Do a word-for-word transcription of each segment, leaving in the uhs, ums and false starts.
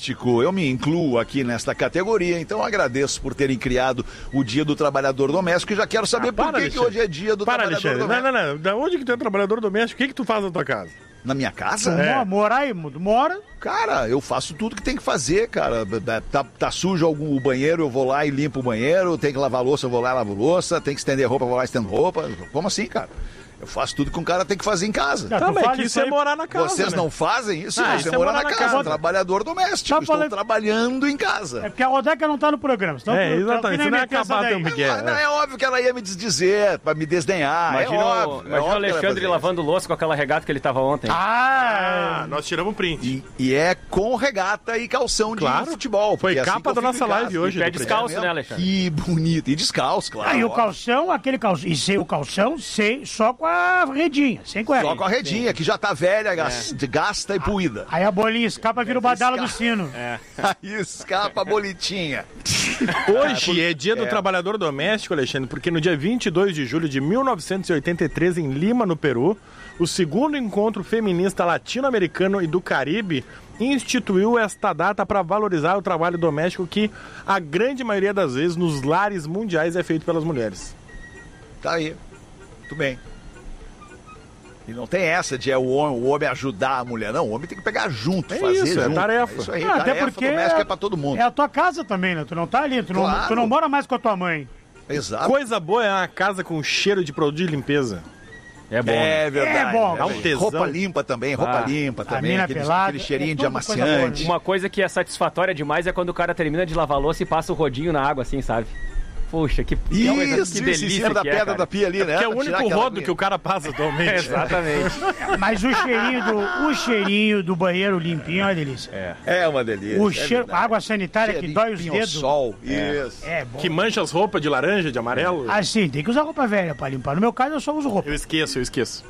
doméstico. Eu me incluo aqui nesta categoria, então agradeço por terem criado o Dia do Trabalhador Doméstico e já quero saber ah, por que, que hoje é Dia do para, Trabalhador Alexandre. Doméstico. Não, não, não. Da onde que tu é trabalhador doméstico? O que que tu faz na tua casa? Na minha casa? É. Mora aí, mora. Cara, eu faço tudo que tem que fazer, cara. Tá, tá sujo algum o banheiro, eu vou lá e limpo o banheiro. Tem que lavar louça, eu vou lá e lavo louça. Tem que estender roupa, eu vou lá e estendo roupa. Como assim, cara? Eu faço tudo que um cara tem que fazer em casa. Tá, tá, mas que isso é morar na casa. Vocês né? não fazem isso? Ah, você isso é mora morar na na casa. casa. Trabalhador doméstico. Tá Estou falando... trabalhando em casa. É porque a Rodaica não tá no programa. Senão É, tu, exatamente. Você não ia acabar teu Miguel. É, não, é óbvio que ela ia me desdizer, pra me desdenhar. Imagina, é o, óbvio, imagina é o óbvio Alexandre lavando louça com aquela regata que ele tava ontem. Ah, Ah, nós tiramos um print. E, e é com regata e calção de Claro. futebol. Foi porque é capa assim da que eu nossa fico em live casa. hoje. E pé do descalço, É né, Alexandre? Que bonito. E descalço, claro. ah, e o óbvio. calção, aquele calção. E sem o calção, sem, só com a redinha, sem cueca. Só com a redinha, que já tá velha, gas- gasta e puída. Aí a bolinha escapa, vira o badalo do sino. É. Aí escapa a bolitinha. Hoje é dia do trabalhador doméstico, Alexandre, porque no dia vinte e dois de julho de mil novecentos e oitenta e três, em Lima, no Peru, o segundo encontro feminista latino-americano e do Caribe instituiu esta data para valorizar o trabalho doméstico que, a grande maioria das vezes, nos lares mundiais é feito pelas mulheres. Tá aí. Muito bem. E não tem essa de é o homem, o homem ajudar a mulher. Não, o homem tem que pegar junto, É fazer isso, é junto. tarefa. É isso aí, Ah, até tarefa porque doméstica é pra todo mundo. É a tua casa também, né? Tu não tá ali, tu, não, Claro. tu não mora mais com a tua mãe. Exato. Coisa boa é uma casa com cheiro de produto de limpeza. É bom. né? É verdade. É bom. é Dá um verdade. tesão. Roupa limpa também, roupa Ah, limpa a também. mina Aquele, pelada, aquele cheirinho é de tudo coisa amaciante. boa, Uma coisa que é satisfatória demais é quando o cara termina de lavar a louça e passa o rodinho na água, assim, sabe? Puxa, que, que Isso, coisa, que isso, em delícia cima da que pedra é, cara. da pia ali, né? Que é o Pra único tirar aquela rodo aguinha. que o cara passa atualmente. Exatamente. Mas o cheirinho do, o cheirinho do banheiro limpinho é uma delícia. É. É uma delícia. O é cheiro, verdade. a água sanitária que Cheirinho dói os de dedos. pinho-sol. Isso. É bom. Que mancha as roupas de laranja, de amarelo. Assim, tem que usar roupa velha pra limpar. No meu caso, eu só uso roupa. Eu esqueço, eu esqueço.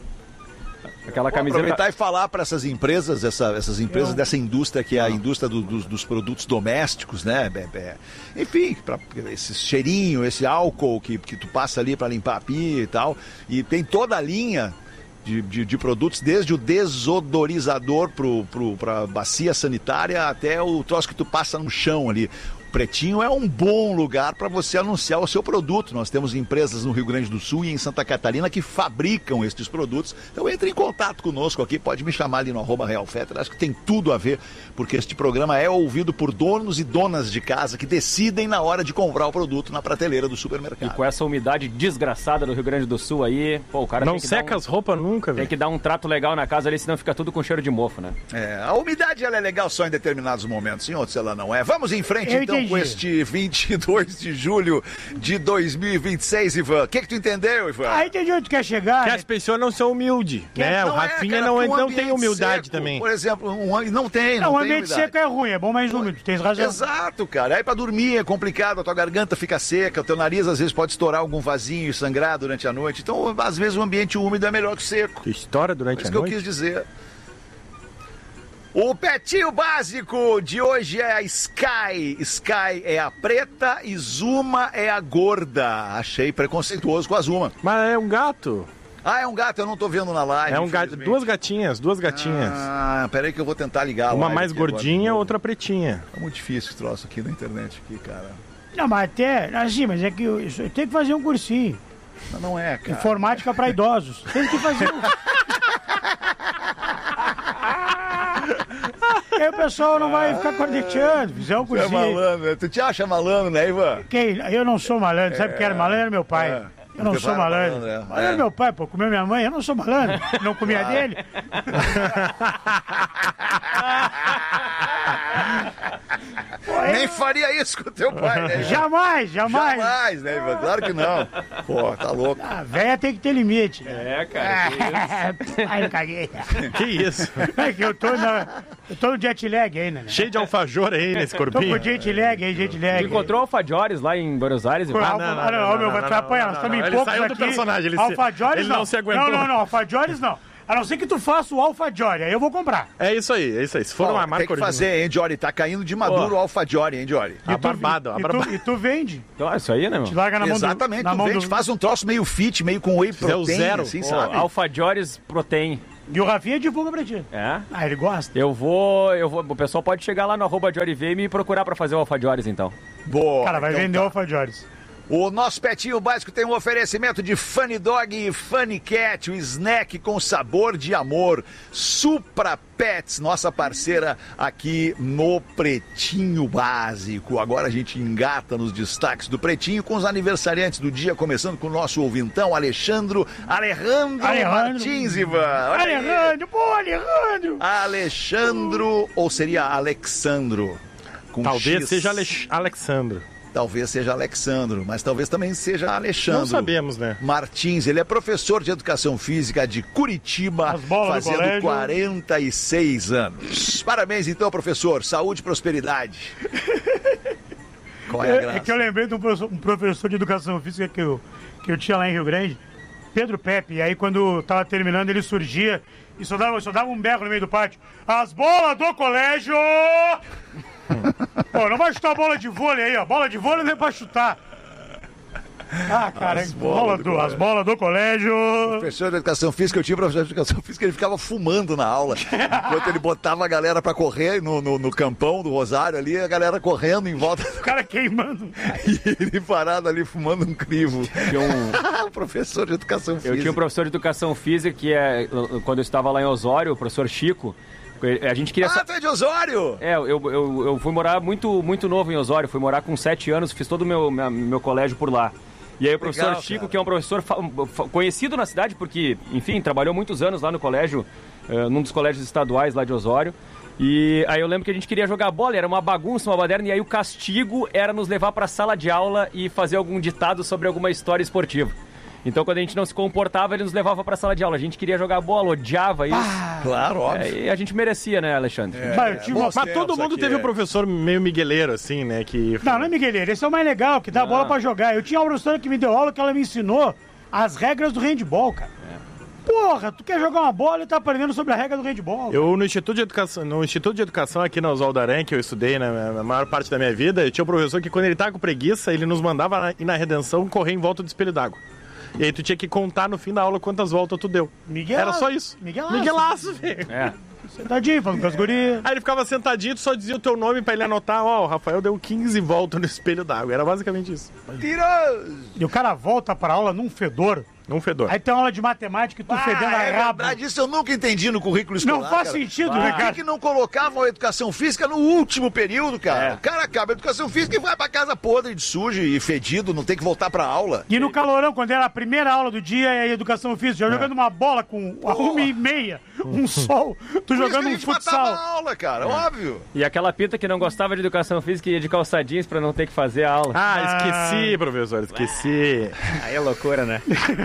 Aquela Vou camiseta... aproveitar e falar para essas empresas, essa, essas empresas Eu- dessa indústria que é a indústria do- dos, dos produtos domésticos, né? É, é, enfim, pra, esse cheirinho, esse álcool que, que tu passa ali para limpar a pia e tal. E tem toda a linha de, de, de produtos, desde o desodorizador pro, pro, pra bacia sanitária até o troço que tu passa no chão ali. Pretinho é um bom lugar para você anunciar o seu produto. Nós temos empresas no Rio Grande do Sul e em Santa Catarina que fabricam estes produtos. Então entre em contato conosco aqui, pode me chamar ali no arroba Real Fetter. Acho que tem tudo a ver, porque este programa é ouvido por donos e donas de casa que decidem na hora de comprar o produto na prateleira do E supermercado. com essa umidade desgraçada do Rio Grande do Sul aí, pô, o cara Não tem que seca dar um, as roupas nunca, tem velho. que dar um trato legal na casa ali, senão fica tudo com cheiro de mofo, né? É, a umidade ela é legal só em determinados momentos, em outros ela não é. Vamos em frente Eu então entendi. com este vinte e dois de julho de dois mil e vinte e seis, Ivan. O que que tu entendeu, Ivan? Aí tem de onde tu quer chegar. Que né? as pessoas não são humildes, né? O Não é, Rafinha cara, não, um não tem ambiente humildade seco, também. Por exemplo, um, não tem, não, Não, o tem ambiente umidade. seco é ruim, é bom mais úmido, tens razão. Exato, cara. Aí pra dormir é complicado, a tua garganta fica seca, o teu nariz às vezes pode estourar algum vasinho e sangrar durante a noite. Então, às vezes, o ambiente úmido é melhor que o seco. Que história É durante isso a que eu noite. quis dizer. O Pretinho Básico de hoje é a Sky. Sky é a preta e Zuma é a gorda. Achei preconceituoso com a Zuma. Mas é um gato. Ah, é um gato, eu não tô vendo na live. É um gato. infelizmente. Duas gatinhas, duas gatinhas. Ah, peraí que eu vou tentar ligar a Uma live mais aqui agora. gordinha, outra pretinha. É muito difícil esse troço aqui na internet, aqui, cara. Não, mas até, assim, mas é que eu, eu tenho que fazer um cursinho. Mas não é, cara. Informática pra idosos. Tem que fazer um. Aí o pessoal não vai ficar corneteando, fizer um Tu é cursinho. malandro, né? Tu te acha malandro, né, Ivan? Quem? Eu não sou malandro, sabe o que era malandro? Era meu pai. É. Eu não Porque sou era malandro. malandro, é. Malandro era É. meu pai, pô, comeu minha mãe, eu não sou malandro. Não comia dele. Nem faria isso com o teu pai, né? Ivan? Jamais, jamais. Jamais, né, Ivan? Claro que não. Pô, tá louco. A véia tem que ter limite. É, cara. Ai, eu caguei. Que isso? É que eu tô, na, eu tô no jet lag ainda, né? Cheio de alfajor aí nesse Tô corpinho. com jet lag aí, jet lag. Tu encontrou alfajores lá em Buenos Aires? Ah, Ivan? não, não, não, meu, vai atrapalhar, nós estamos em Ele poucos saiu do aqui. personagem, ele se- Alfajores ele não se aguentou. Não, não, não, alfajores não. A não ser que tu faça o alfajore, aí eu vou comprar. É isso aí, é isso aí. Se for Ó, uma tem marca que original. fazer, hein, Jory? Tá caindo de maduro Ó. o alfajore, hein, Jory? A barbada, a e, barbada. tu, e tu vende. Então, é isso aí, né, meu? Te larga na mão Exatamente, do, na tu mão vende, do... faz um troço meio fit, meio com whey Fizer o protein, zero. assim, Ó, sabe? Alfajores Protein. E o Rafinha divulga pra ti. É? Ah, ele gosta. Eu vou, eu vou... O pessoal pode chegar lá no arroba Diorivê e me procurar pra fazer o alfajores, então. Boa. Cara, vai então vender tá. o alfajores. O nosso Pretinho Básico tem um oferecimento de Funny Dog e Funny Cat, o snack com sabor de amor. Supra Pets, nossa parceira aqui no Pretinho Básico. Agora a gente engata nos destaques do Pretinho com os aniversariantes do dia, começando com o nosso ouvintão, Alexandro, Alejandro, Alejandro. Martins, Ivan. Olha aí. Alejandro, pô, Alejandro! Alexandro, ou seria Alexandro? Com Talvez X. seja Alex... Alexandro. Talvez seja Alexandro, mas talvez também seja Alexandre. Não sabemos, né? Martins, ele é professor de Educação Física de Curitiba, As bolas do fazendo colégio. quarenta e seis anos. Parabéns então, professor. Saúde e prosperidade. Qual é a É, graça? é que eu lembrei de um professor, um professor de educação física que eu, que eu tinha lá em Rio Grande, Pedro Pepe, e aí quando tava terminando ele surgia e só dava, só dava um berro no meio do pátio. As bolas do colégio! Pô, não vai chutar a bola de vôlei aí, ó. Bola de vôlei não é pra chutar. Ah, cara, As bola bolas do do, as colégio. bolas do colégio. Professor de Educação Física, eu tinha um professor de Educação Física, ele ficava fumando na aula. Enquanto ele botava a galera pra correr no, no, no campão do Rosário ali, a galera correndo em volta O cara queimando. e ele parado ali fumando um crivo. Tinha um- O professor de Educação Física. Eu tinha um professor de educação física que é... Quando eu estava lá em Osório, o professor Chico, a gente queria... Ah, tu é de Osório! É, eu, eu, eu fui morar muito, muito novo em Osório, fui morar com sete anos, fiz todo o meu, minha- meu colégio por lá. E aí o professor Legal, Chico, cara. que é um professor fa- fa- conhecido na cidade, porque, enfim, trabalhou muitos anos lá no colégio, eh, num dos colégios estaduais lá de Osório. E aí eu lembro que a gente queria jogar bola, era uma bagunça, uma baderna, e aí o castigo era nos levar pra sala de aula e fazer algum ditado sobre alguma história esportiva. Então, quando a gente não se comportava, ele nos levava pra sala de aula. A gente queria jogar bola, odiava isso. Claro, óbvio. É, e a gente merecia, né, Alexandre? Bah, eu tive uma- bons Mas todo tempos mundo aqui, teve é. um professor meio migueleiro, assim, né? Que... Não, não é Migueleiro, esse é o mais legal, que dá bola pra jogar. Eu tinha uma professora que me deu aula que ela me ensinou as regras do handball, cara. Porra, tu quer jogar uma bola e tá aprendendo sobre a regra do handball. Eu, no Instituto de Educação, no Instituto de Educação aqui na Oswaldo Aranha, que eu estudei na na maior parte da minha vida, eu tinha um professor que, quando ele tava com preguiça, ele nos mandava na- ir na Redenção correr em volta do espelho d'água. E aí tu tinha que contar no fim da aula quantas voltas tu deu. Miguel- Era só isso. Miguelaço. Miguelaço, velho. É. Sentadinho, falando com as gurias. Aí ele ficava sentadinho, tu só dizia o teu nome pra ele anotar. Ó, o Rafael deu quinze voltas no espelho d'água. Era basicamente isso. Tiroso! E o cara volta pra aula num fedor. Um fedor. Aí tem uma aula de matemática e tu fedendo Ah, a é rabo. verdade, isso eu nunca entendi no currículo escolar. Não faz cara. sentido, Por né, que, cara? que não colocavam a educação física no último período, cara? É. O cara acaba a educação física e vai pra casa podre de sujo e fedido, não tem que voltar pra aula. E no calorão, quando era a primeira aula do dia, é educação física, já jogando uma bola com a uma e meia, um sol, tu Por isso jogando que a um gente matava a futsal. aula, cara, óbvio. E aquela pinta que não gostava de educação física e ia de calçadinhos pra não ter que fazer a aula. Ah, esqueci, professor, esqueci. Aí é loucura, né?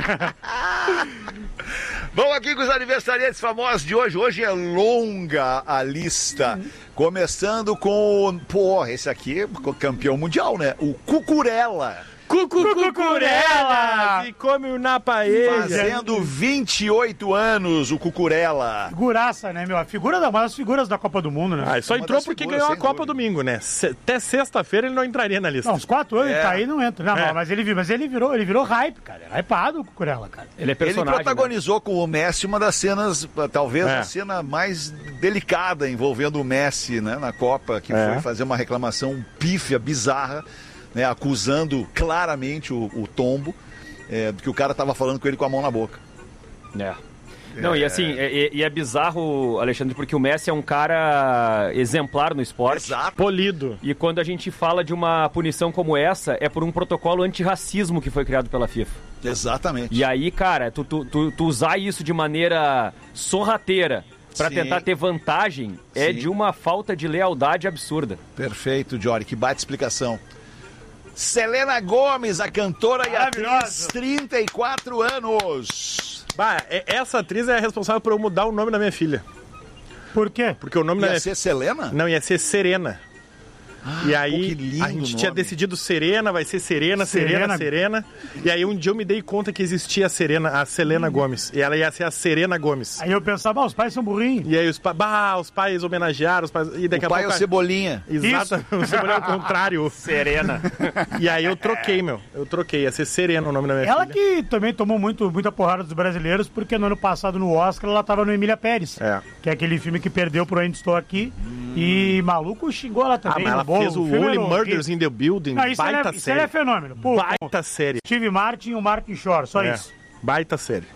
Vamos aqui com os aniversariantes famosos de hoje. Hoje é longa a lista. Começando com, o- pô, esse aqui é campeão mundial, né? O Cucurella. Cucurella! E come na paella. Fazendo vinte e oito anos, o Cucurella. Figuraça, né, meu? A figura da, uma das figuras da Copa do Mundo, né? Ah, só Uma entrou das porque figuras, ganhou a sem Copa dúvida. domingo, né? Se- até sexta-feira ele não entraria na lista. Não, uns quatro anos É. ele tá aí não entra. Não, É. mas ele, vi- mas ele virou, ele virou hype, cara. É hypado o Cucurella, cara. Ele é Ele personagem. protagonizou com o Messi uma das cenas, talvez É. a cena mais delicada envolvendo o Messi, né, na Copa, que É. foi fazer uma reclamação pífia, bizarra, né, acusando claramente o, o tombo, é, que o cara tava falando com ele com a mão na boca. né? É. Não, e assim, é- e, e é bizarro, Alexandre, porque o Messi é um cara exemplar no esporte. Exato. Polido. E quando a gente fala de uma punição como essa, é por um protocolo antirracismo que foi criado pela FIFA. Exatamente. E aí, cara, tu, tu, tu, tu usar isso de maneira sorrateira pra Sim. tentar ter vantagem é Sim. de uma falta de lealdade absurda. Perfeito, Jory, que baita explicação. Selena Gomez, a cantora e atriz, Maravilhosa. trinta e quatro anos. Bah, é- essa atriz é a responsável por eu mudar o nome da minha filha. Por quê? Porque o nome da Ia minha ser Selena? Não, ia ser Serena. Ah, e aí pô, que lindo a gente nome. tinha decidido Serena, vai ser Serena, Serena. Serena, Serena. E aí um dia eu me dei conta que existia a Serena, a Selena Gomes. E ela ia ser a Serena Gomes. Aí eu pensava, ah, os pais são burrinhos. E aí os, pa... bah, os pais homenagearam, os pais... E daqui O a pai é pouco... o Cebolinha. Exato, o Cebolinha é o contrário. Serena. E aí eu troquei, meu. Eu troquei, ia ser Serena o nome da minha Ela filha. que também tomou muito, muita porrada dos brasileiros, porque no ano passado no Oscar ela tava no Emília Pérez. É. Que é aquele filme que perdeu pro Ainda Estou Aqui. E maluco xingou ela Ah, também. mas ela no bolo. fez o filme Only era Murders horrível. in the Building. Não, isso Baita ela é, isso série. ela é fenômeno. Pô, Baita série. Steve Martin e o Martin Short, só É. isso. Baita série.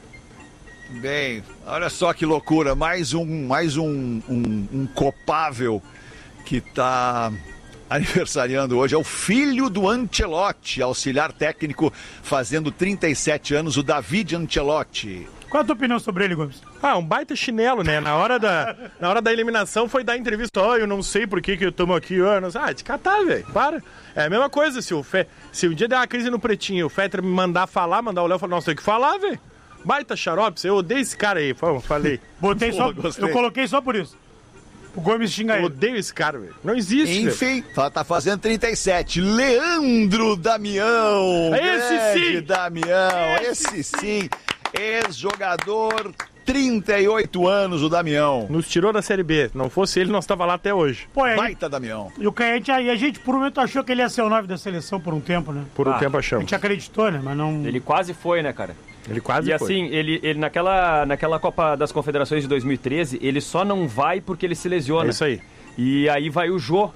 Bem, olha só que loucura. Mais um, mais um, um, um copável que tá aniversariando hoje. É o filho do Ancelotti, auxiliar técnico, fazendo trinta e sete anos, o David Ancelotti. Qual a tua opinião sobre ele, Gomes? Ah, um baita chinelo, né? Na hora da, na hora da eliminação foi dar entrevista. Ó, oh, eu não sei por que que eu tomo aqui. Oh, não sei. Ah, de catar, velho. Para. É a mesma coisa. Se, o Fe... se um dia der uma crise no Pretinho, o Fetter me mandar falar, mandar o Léo falar, nossa, tem que falar, velho. Baita xarope. Eu odeio esse cara aí. Falei. Botei Pô, só, gostei. eu coloquei só por isso. O Gomes xinga Eu ele. odeio esse cara, velho. Não existe, velho. Enfim, tá tá fazendo trinta e sete. Leandro Damião. Esse grande sim. Damião. Esse, sim. Ex-jogador, trinta e oito anos, o Damião. Nos tirou da Série B. Não fosse ele, nós tava lá até hoje. Pô, aí, Baita Damião. e o Caete, aí a gente por um momento achou que ele ia ser o nove da seleção por um tempo, né? Por um Ah, tempo A achamos. gente acreditou, né? Mas não. Ele quase foi, né, cara? Ele quase E foi. assim, ele, ele naquela, naquela Copa das Confederações de dois mil e treze, ele só não vai porque ele se lesiona. É isso aí. E aí vai o Jô.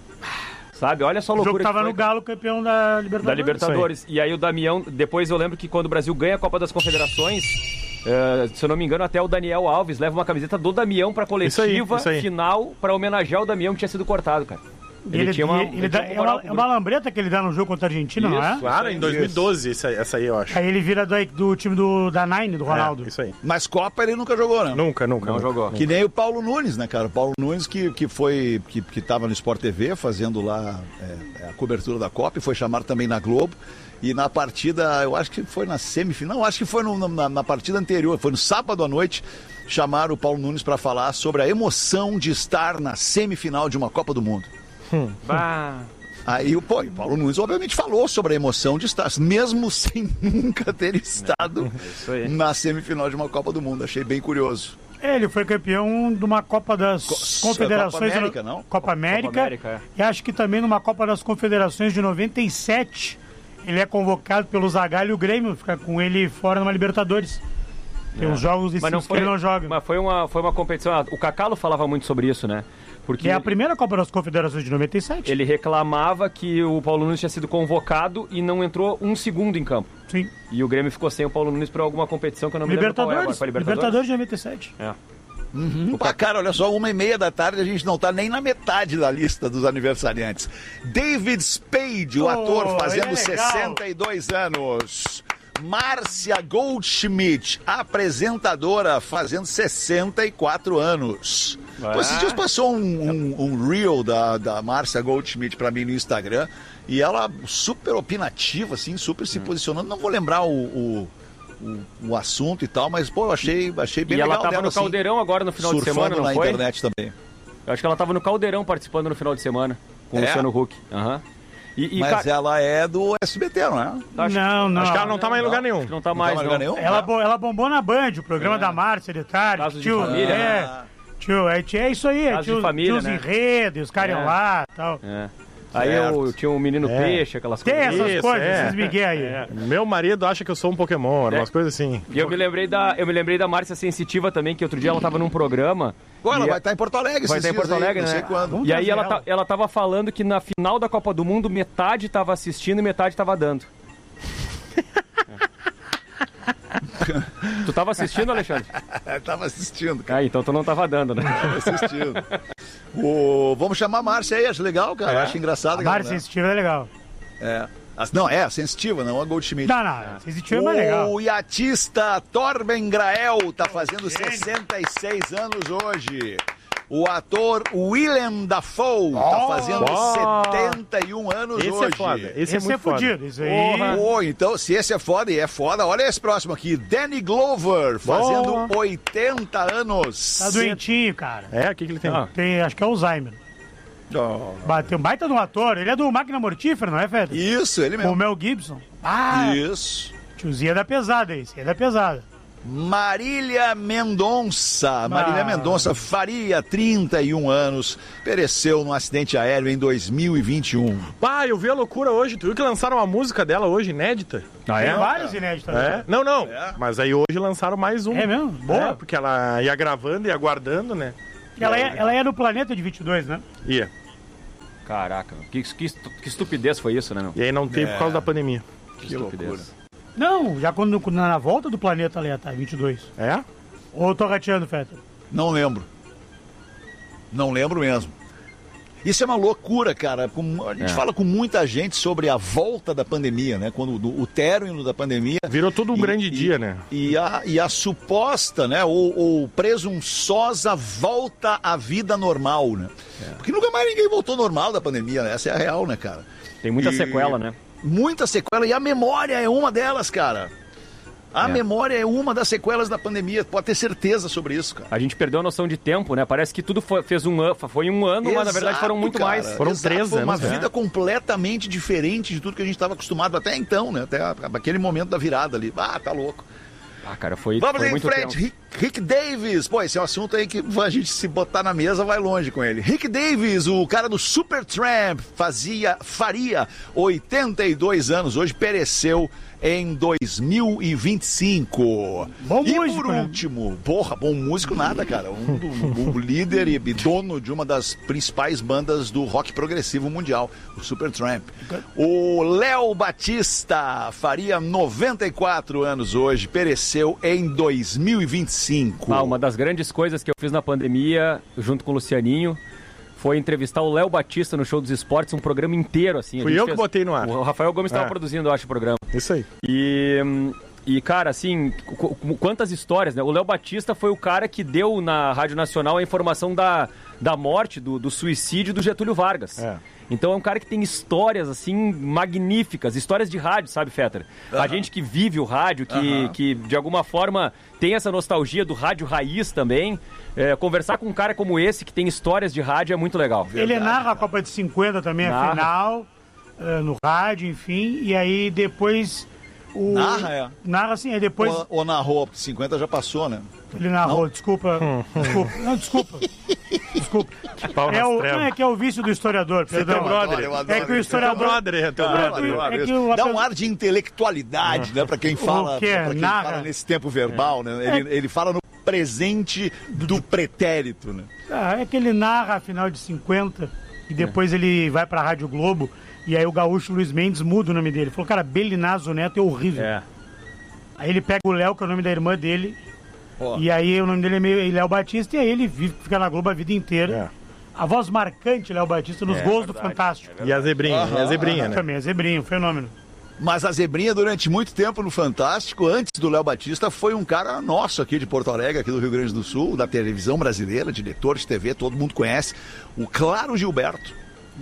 Sabe? Olha só a O jogo loucura tava que foi, no Galo, campeão da Libertadores. da Libertadores. E aí o Damião, depois eu lembro que quando o Brasil ganha a Copa das Confederações, eh, se eu não me engano, até o Daniel Alves leva uma camiseta do Damião pra coletiva Isso aí, isso aí. final pra homenagear o Damião que tinha sido cortado, cara. E Ele, tinha uma, ele ele dá- tinha é, moral uma, com é o uma lambreta que ele dá no jogo contra a Argentina, não é? Isso. Claro, em dois mil e doze, essa, essa aí, eu acho. Aí ele vira do, do time do, da Nine, do Ronaldo. É, isso aí. Mas Copa ele nunca jogou, né? Nunca, nunca. Não nunca. jogou. Que nem o Paulo Nunes, né, cara? O Paulo Nunes que, que foi, que, que tava no Sport T V fazendo lá é, a cobertura da Copa e foi chamado também na Globo. E na partida, eu acho que foi na semifinal, não, acho que foi no- na, na partida anterior, foi no sábado à noite, chamaram o Paulo Nunes para falar sobre a emoção de estar na semifinal de uma Copa do Mundo. Bah. Aí o, pô, e o Paulo Nunes obviamente falou sobre a emoção de estar, mesmo sem nunca ter estado Isso aí. na semifinal de uma Copa do Mundo. Achei bem curioso. Ele foi campeão de uma Copa das Co- Confederações. Copa América, não? Copa América. Copa América, é. E acho que também numa Copa das Confederações de noventa e sete. Ele é convocado pelo Zagallo e o Grêmio fica com ele fora numa Libertadores. Tem uns jogos Mas não decisivos que foi, ele não joga. mas foi uma, foi uma competição. ah, O Cacalo falava muito sobre isso, né? Porque E é a primeira Copa das Confederações de noventa e sete. ele reclamava que o Paulo Nunes tinha sido convocado e não entrou um segundo em campo. Sim. E o Grêmio ficou sem o Paulo Nunes para alguma competição que eu não me lembro qual é agora. Libertadores. Foi Libertadores. Libertadores? de noventa e sete. É. Hum, pá, cara, olha só, uma e meia da tarde a gente não tá nem na metade da lista dos aniversariantes. David Spade, o Oh, ator, fazendo ele é legal. sessenta e dois anos. Márcia Goldschmidt, apresentadora, fazendo sessenta e quatro anos. Ah. Pô, esses dias passou um, um, um reel da, da Márcia Goldschmidt pra mim no Instagram e ela super opinativa, assim, super se posicionando. Não vou lembrar o, o, o, o assunto e tal, mas, pô, eu achei, achei bem E legal ela tava dela, no assim, Caldeirão agora no final de surfando semana, não na foi? internet também. Eu acho que ela tava no Caldeirão participando no final de semana com o É? Luciano Huck. Aham. E, e, Mas ca- ela é do S B T, não é? acho- Não, não. Acho que ela não tá mais em lugar nenhum. acho que não tá Não mais, tá não. mais lugar nenhum? Ela, bo- ela bombou na Band, o programa É. da Márcia de tarde. Casos de tio, família, é, né? tio, é, é isso aí, é, Casos de tio, família, tinha os né? enredos, os caras É. iam lá e tal. É. Aí Certo. eu tinha um menino É. peixe, aquelas Tem coisas. essas Isso, coisas, é. esses migué aí. É. Meu marido acha que eu sou um Pokémon, É. umas coisas assim. E eu me lembrei da, eu me lembrei da Márcia Sensitiva também, que outro dia ela tava num programa. Pô, ela e vai a- estar em Porto Alegre Vai esses estar em dias Porto aí, Alegre, não né? sei quando. Vamos E aí trazer ela, ela. tá- ela tava falando que na final da Copa do Mundo, metade tava assistindo e metade tava dando. Tu tava assistindo, Alexandre? Eu tava assistindo, cara. Ah, então tu não tava dando, né? Tava assistindo. O... Vamos chamar a Márcia aí, acho legal, cara. É. Acho engraçado. A cara, Márcia né? Sensitiva é legal. É. As- Não, é, a Sensitiva, não a Goldschmidt. Não, não, Sensitiva é mais legal. O iatista Torben Grael tá fazendo Gênio. sessenta e seis anos hoje. O ator Willem Dafoe tá Oh! fazendo Oh! setenta e um anos Esse hoje. é foda. Esse, Esse é é muito foda. fudido, isso aí. Porra. Pô, então, se esse é foda e é foda, olha esse próximo aqui. Danny Glover, fazendo Boa. oitenta anos. Tá doentinho, cara. É, o que, que ele tem? Ah. Tem, acho que é Alzheimer. Oh. Bateu um baita de um ator. Ele é do Máquina Mortífera, não é, Fede? Isso, ele Com mesmo. o Mel Gibson. Ah, Isso. tiozinho é da pesada, esse é da pesada. Marília Mendonça. Marília Ah. Mendonça Faria, trinta e um anos, pereceu num acidente aéreo em dois mil e vinte e um. Pá, eu vi a loucura hoje. Tu viu que lançaram uma música dela hoje, inédita? Ah, Tem é? vários inéditos. É? Não, não. É. Mas aí hoje lançaram mais um. É mesmo? Boa. É. Porque ela ia gravando e aguardando, né? Ela é, ela é no Planeta de vinte e dois, né? Ia. Caraca, que, que, que estupidez foi isso, né, meu? E aí não teve É. por causa da pandemia. Que estupidez. Não, já quando na volta do planeta ela ia estar, vinte e dois. É? Ou eu tô rateando, Feta? Não lembro. Não lembro mesmo. Isso é uma loucura, cara. Com- A gente É. fala com muita gente sobre a volta da pandemia, né? Quando o, o término da pandemia. Virou todo um E- grande e- dia, né? E a, e a suposta, né, ou, ou presunçosa volta à vida normal, né? Porque nunca mais ninguém voltou normal da pandemia, né? Essa é a real, né, cara? Tem muita E- sequela, né? Muita sequela, e a memória é uma delas, cara. A É. memória é uma das sequelas da pandemia, pode ter certeza sobre isso, cara. A gente perdeu a noção de tempo, né? Parece que tudo foi, fez um ano, foi um ano, mas na verdade foram muito Exato, mais. cara. Foram Exato, três foi uma anos, né? vida completamente diferente de tudo que a gente estava acostumado até então, né? Até a- aquele momento da virada ali. Ah, tá louco. Ah, cara, foi, Vamos foi em muito frente, tempo. Rick, Rick Davis. Pô, esse é um assunto aí que a gente se botar na mesa vai longe com ele. Rick Davis, o cara do Supertramp, fazia, faria oitenta e dois anos, hoje pereceu em dois mil e vinte e cinco. Bom e músico, por né? último, porra, bom músico nada, cara. Um, do- um líder e dono de uma das principais bandas do rock progressivo mundial, o Supertramp. O Léo Batista faria noventa e quatro anos hoje, pereceu em dois mil e vinte e cinco. Ah, uma das grandes coisas que eu fiz na pandemia, junto com o Lucianinho, foi entrevistar o Léo Batista no Show dos Esportes, um programa inteiro, assim. A Fui gente eu que botei no ar. O Rafael Gomes estava É. produzindo, eu acho, o programa. Isso aí. E, hum, e cara, assim, qu- qu- quantas histórias, né? O Léo Batista foi o cara que deu na Rádio Nacional a informação da, da morte, do, do suicídio do Getúlio Vargas. É. Então é um cara que tem histórias, assim, magníficas, histórias de rádio, sabe, Fetter? A gente que vive o rádio, que, que de alguma forma tem essa nostalgia do rádio raiz também, é, conversar com um cara como esse, que tem histórias de rádio, é muito legal. Ele narra a Copa de cinquenta também, a Narra. final, eh, no rádio, enfim, e aí depois... O... Narra, é. Narra, sim, aí depois Ou, ou narrou, porque cinquenta já passou, né? ele narrou, desculpa, desculpa, não, desculpa, desculpa. Pau nas É, o, trevas. não, é que é o vício do historiador, perdão. teu brother. Eu adoro É que o isso. historiador... Teu brother, é teu Ah, brother. eu adoro é que isso. o- Dá um ar de intelectualidade, né, pra quem fala, que é? pra quem Narra. fala nesse tempo verbal, né? Ele, ele fala no presente do pretérito, né? Ah, é que ele narra a final de cinquenta e depois ele vai pra Rádio Globo e aí o gaúcho Luiz Mendes muda o nome dele. Ele falou, cara, Belinazo Neto é horrível. É. Aí ele pega o Léo, que é o nome da irmã dele, Ó. e aí o nome dele é meio Léo Batista, e aí ele vive, fica na Globo a vida inteira. A voz marcante, Léo Batista, nos gols do Fantástico. E a zebrinha, e a zebrinha, né? Também, é zebrinho, fenômeno. Mas a Zebrinha, durante muito tempo no Fantástico, antes do Léo Batista, foi um cara nosso aqui de Porto Alegre, aqui do Rio Grande do Sul, da televisão brasileira, diretor de T V, todo mundo conhece, o Claro Gilberto.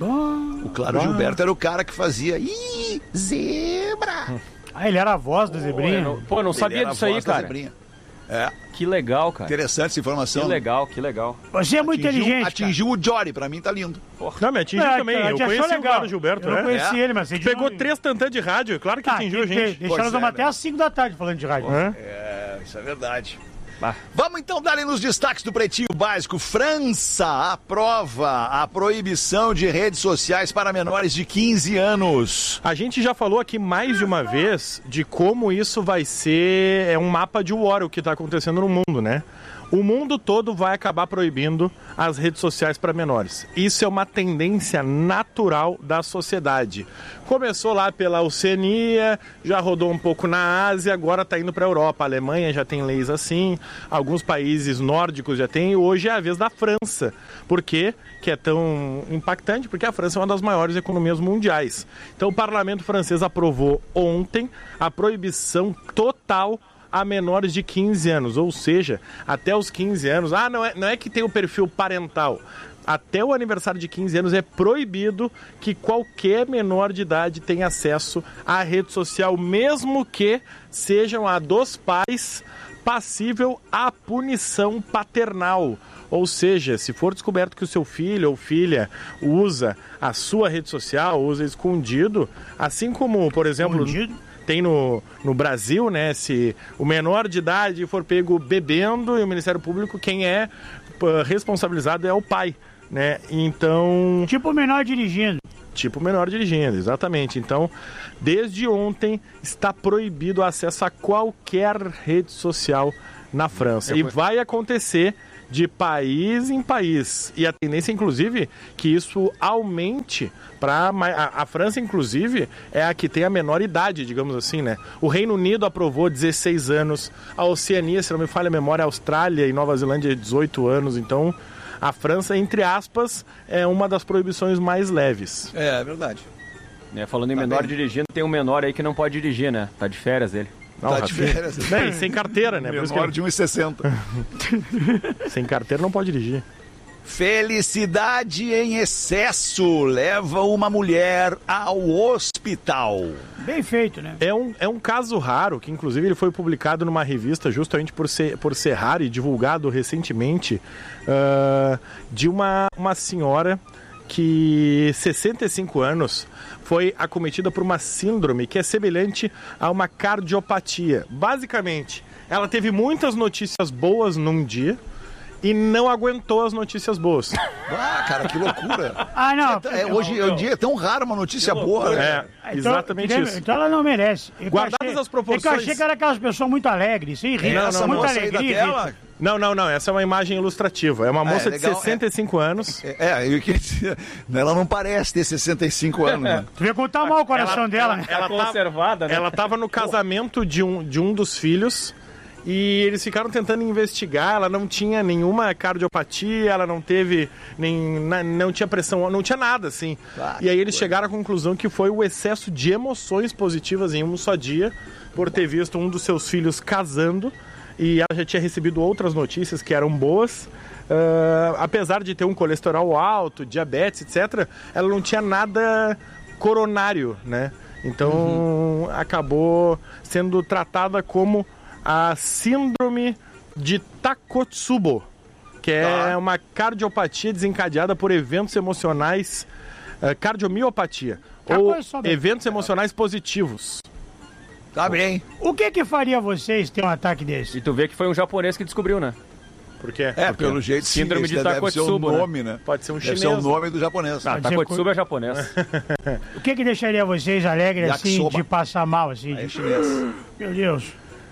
O Claro Gilberto era o cara que fazia Ih, zebra! Ah, ele era a voz da zebrinha? Pô, eu não, pô, eu não Ele sabia era a disso aí, voz da cara. Zebrinha. É, Que legal, cara. interessante essa Que informação. legal, que legal. Você é muito Atingiu- inteligente, Atingiu o Jory, pra mim tá lindo. Não, me atingiu cara. também. a Eu gente achou conheci o legal. Claro Gilberto, Eu não né? conheci É. ele, mas... você Pegou não- três tantantes de rádio, claro que Ah, atingiu a tem que ter- gente. Deixaram Pois nós é, até né? às cinco da tarde falando de rádio. Hã? É, isso é verdade. Bah. Vamos então dar nos destaques do Pretinho Básico. França aprova a proibição de redes sociais para menores de quinze anos. A gente já falou aqui mais de uma vez de como isso vai ser é um mapa de war o que está acontecendo no mundo, né? O mundo todo vai acabar proibindo as redes sociais para menores. Isso é uma tendência natural da sociedade. Começou lá pela Oceania, já rodou um pouco na Ásia, agora está indo para a Europa. A Alemanha já tem leis assim, alguns países nórdicos já tem, e hoje é a vez da França. Por quê que é tão impactante? Porque a França é uma das maiores economias mundiais. Então o parlamento francês aprovou ontem a proibição total a menores de quinze anos, ou seja, até os quinze anos. Ah, não é, não é que tem o perfil parental. Até o aniversário de quinze anos é proibido que qualquer menor de idade tenha acesso à rede social, mesmo que sejam a dos pais passível à punição paternal. Ou seja, se for descoberto que o seu filho ou filha usa a sua rede social, usa escondido, assim como, por exemplo, escondido? Tem no, no Brasil, né? Se o menor de idade for pego bebendo e o Ministério Público, quem é uh, responsabilizado é o pai, né? Então... Tipo o menor dirigindo. Tipo menor dirigindo, exatamente. Então, desde ontem está proibido o acesso a qualquer rede social na França. E vai acontecer de país em país. E a tendência, inclusive, que isso aumente para a, a França, inclusive, é a que tem a menor idade, digamos assim, né? O Reino Unido aprovou dezesseis anos, a Oceania, se não me falha a memória, a Austrália e Nova Zelândia dezoito anos. Então, a França, entre aspas, é uma das proibições mais leves. É, é verdade. É, falando em tá menor bem. Dirigindo, tem um menor aí que não pode dirigir, né? Tá de férias ele. Não, tá de férias. Bem, sem carteira, né? Menor que... de um e sessenta. Sem carteira não pode dirigir. Felicidade em excesso leva uma mulher ao hospital. Bem feito, né? É um, é um caso raro, que inclusive ele foi publicado numa revista justamente por ser, por ser raro e divulgado recentemente, uh, de uma, uma senhora que, sessenta e cinco anos, foi acometida por uma síndrome que é semelhante a uma cardiopatia. Basicamente, ela teve muitas notícias boas num dia e não aguentou as notícias boas. Ah, cara, que loucura. Ah, não. É, é, hoje é um dia tão raro uma notícia boa. É, exatamente então, isso. Então ela não merece. Eu Guardadas achei, as proporções... É que eu achei que era aquelas pessoas muito alegres, sem rir, não, não, muita moça alegria. Não, não, não. Essa é uma imagem ilustrativa. É uma moça é, legal, de sessenta e cinco é, anos. É, é, eu queria dizer, ela não parece ter sessenta e cinco anos, né? Tu vê como tá mal o coração ela, dela, ela, né? Ela, ela conservada, né? Ela tava no casamento de um, de um dos filhos e eles ficaram tentando investigar. Ela não tinha nenhuma cardiopatia, ela não teve nem, não tinha pressão, não tinha nada, assim. Ah, e aí eles coisa. chegaram à conclusão que foi o excesso de emoções positivas em um só dia, por ter visto um dos seus filhos casando. E ela já tinha recebido outras notícias que eram boas. Uh, apesar de ter um colesterol alto, diabetes, etcétera, ela não tinha nada coronário, né? Então, uhum. acabou sendo tratada como a síndrome de Takotsubo, que é ah. uma cardiopatia desencadeada por eventos emocionais, uh, cardiomiopatia, ah, ou eventos emocionais positivos. Tá bem. O que que faria vocês ter um ataque desse? E tu vê que foi um japonês que descobriu, né? Por quê? É, Porque pelo jeito, sim, síndrome de Takotsubo, deve ser o nome, né? Pode ser um deve chinês. Deve ser o nome do japonês. Ah, Takotsubo é japonês. O que que deixaria vocês alegres, assim, Yakisoba. de passar mal, assim? Aí é de... chinês. Meu Deus.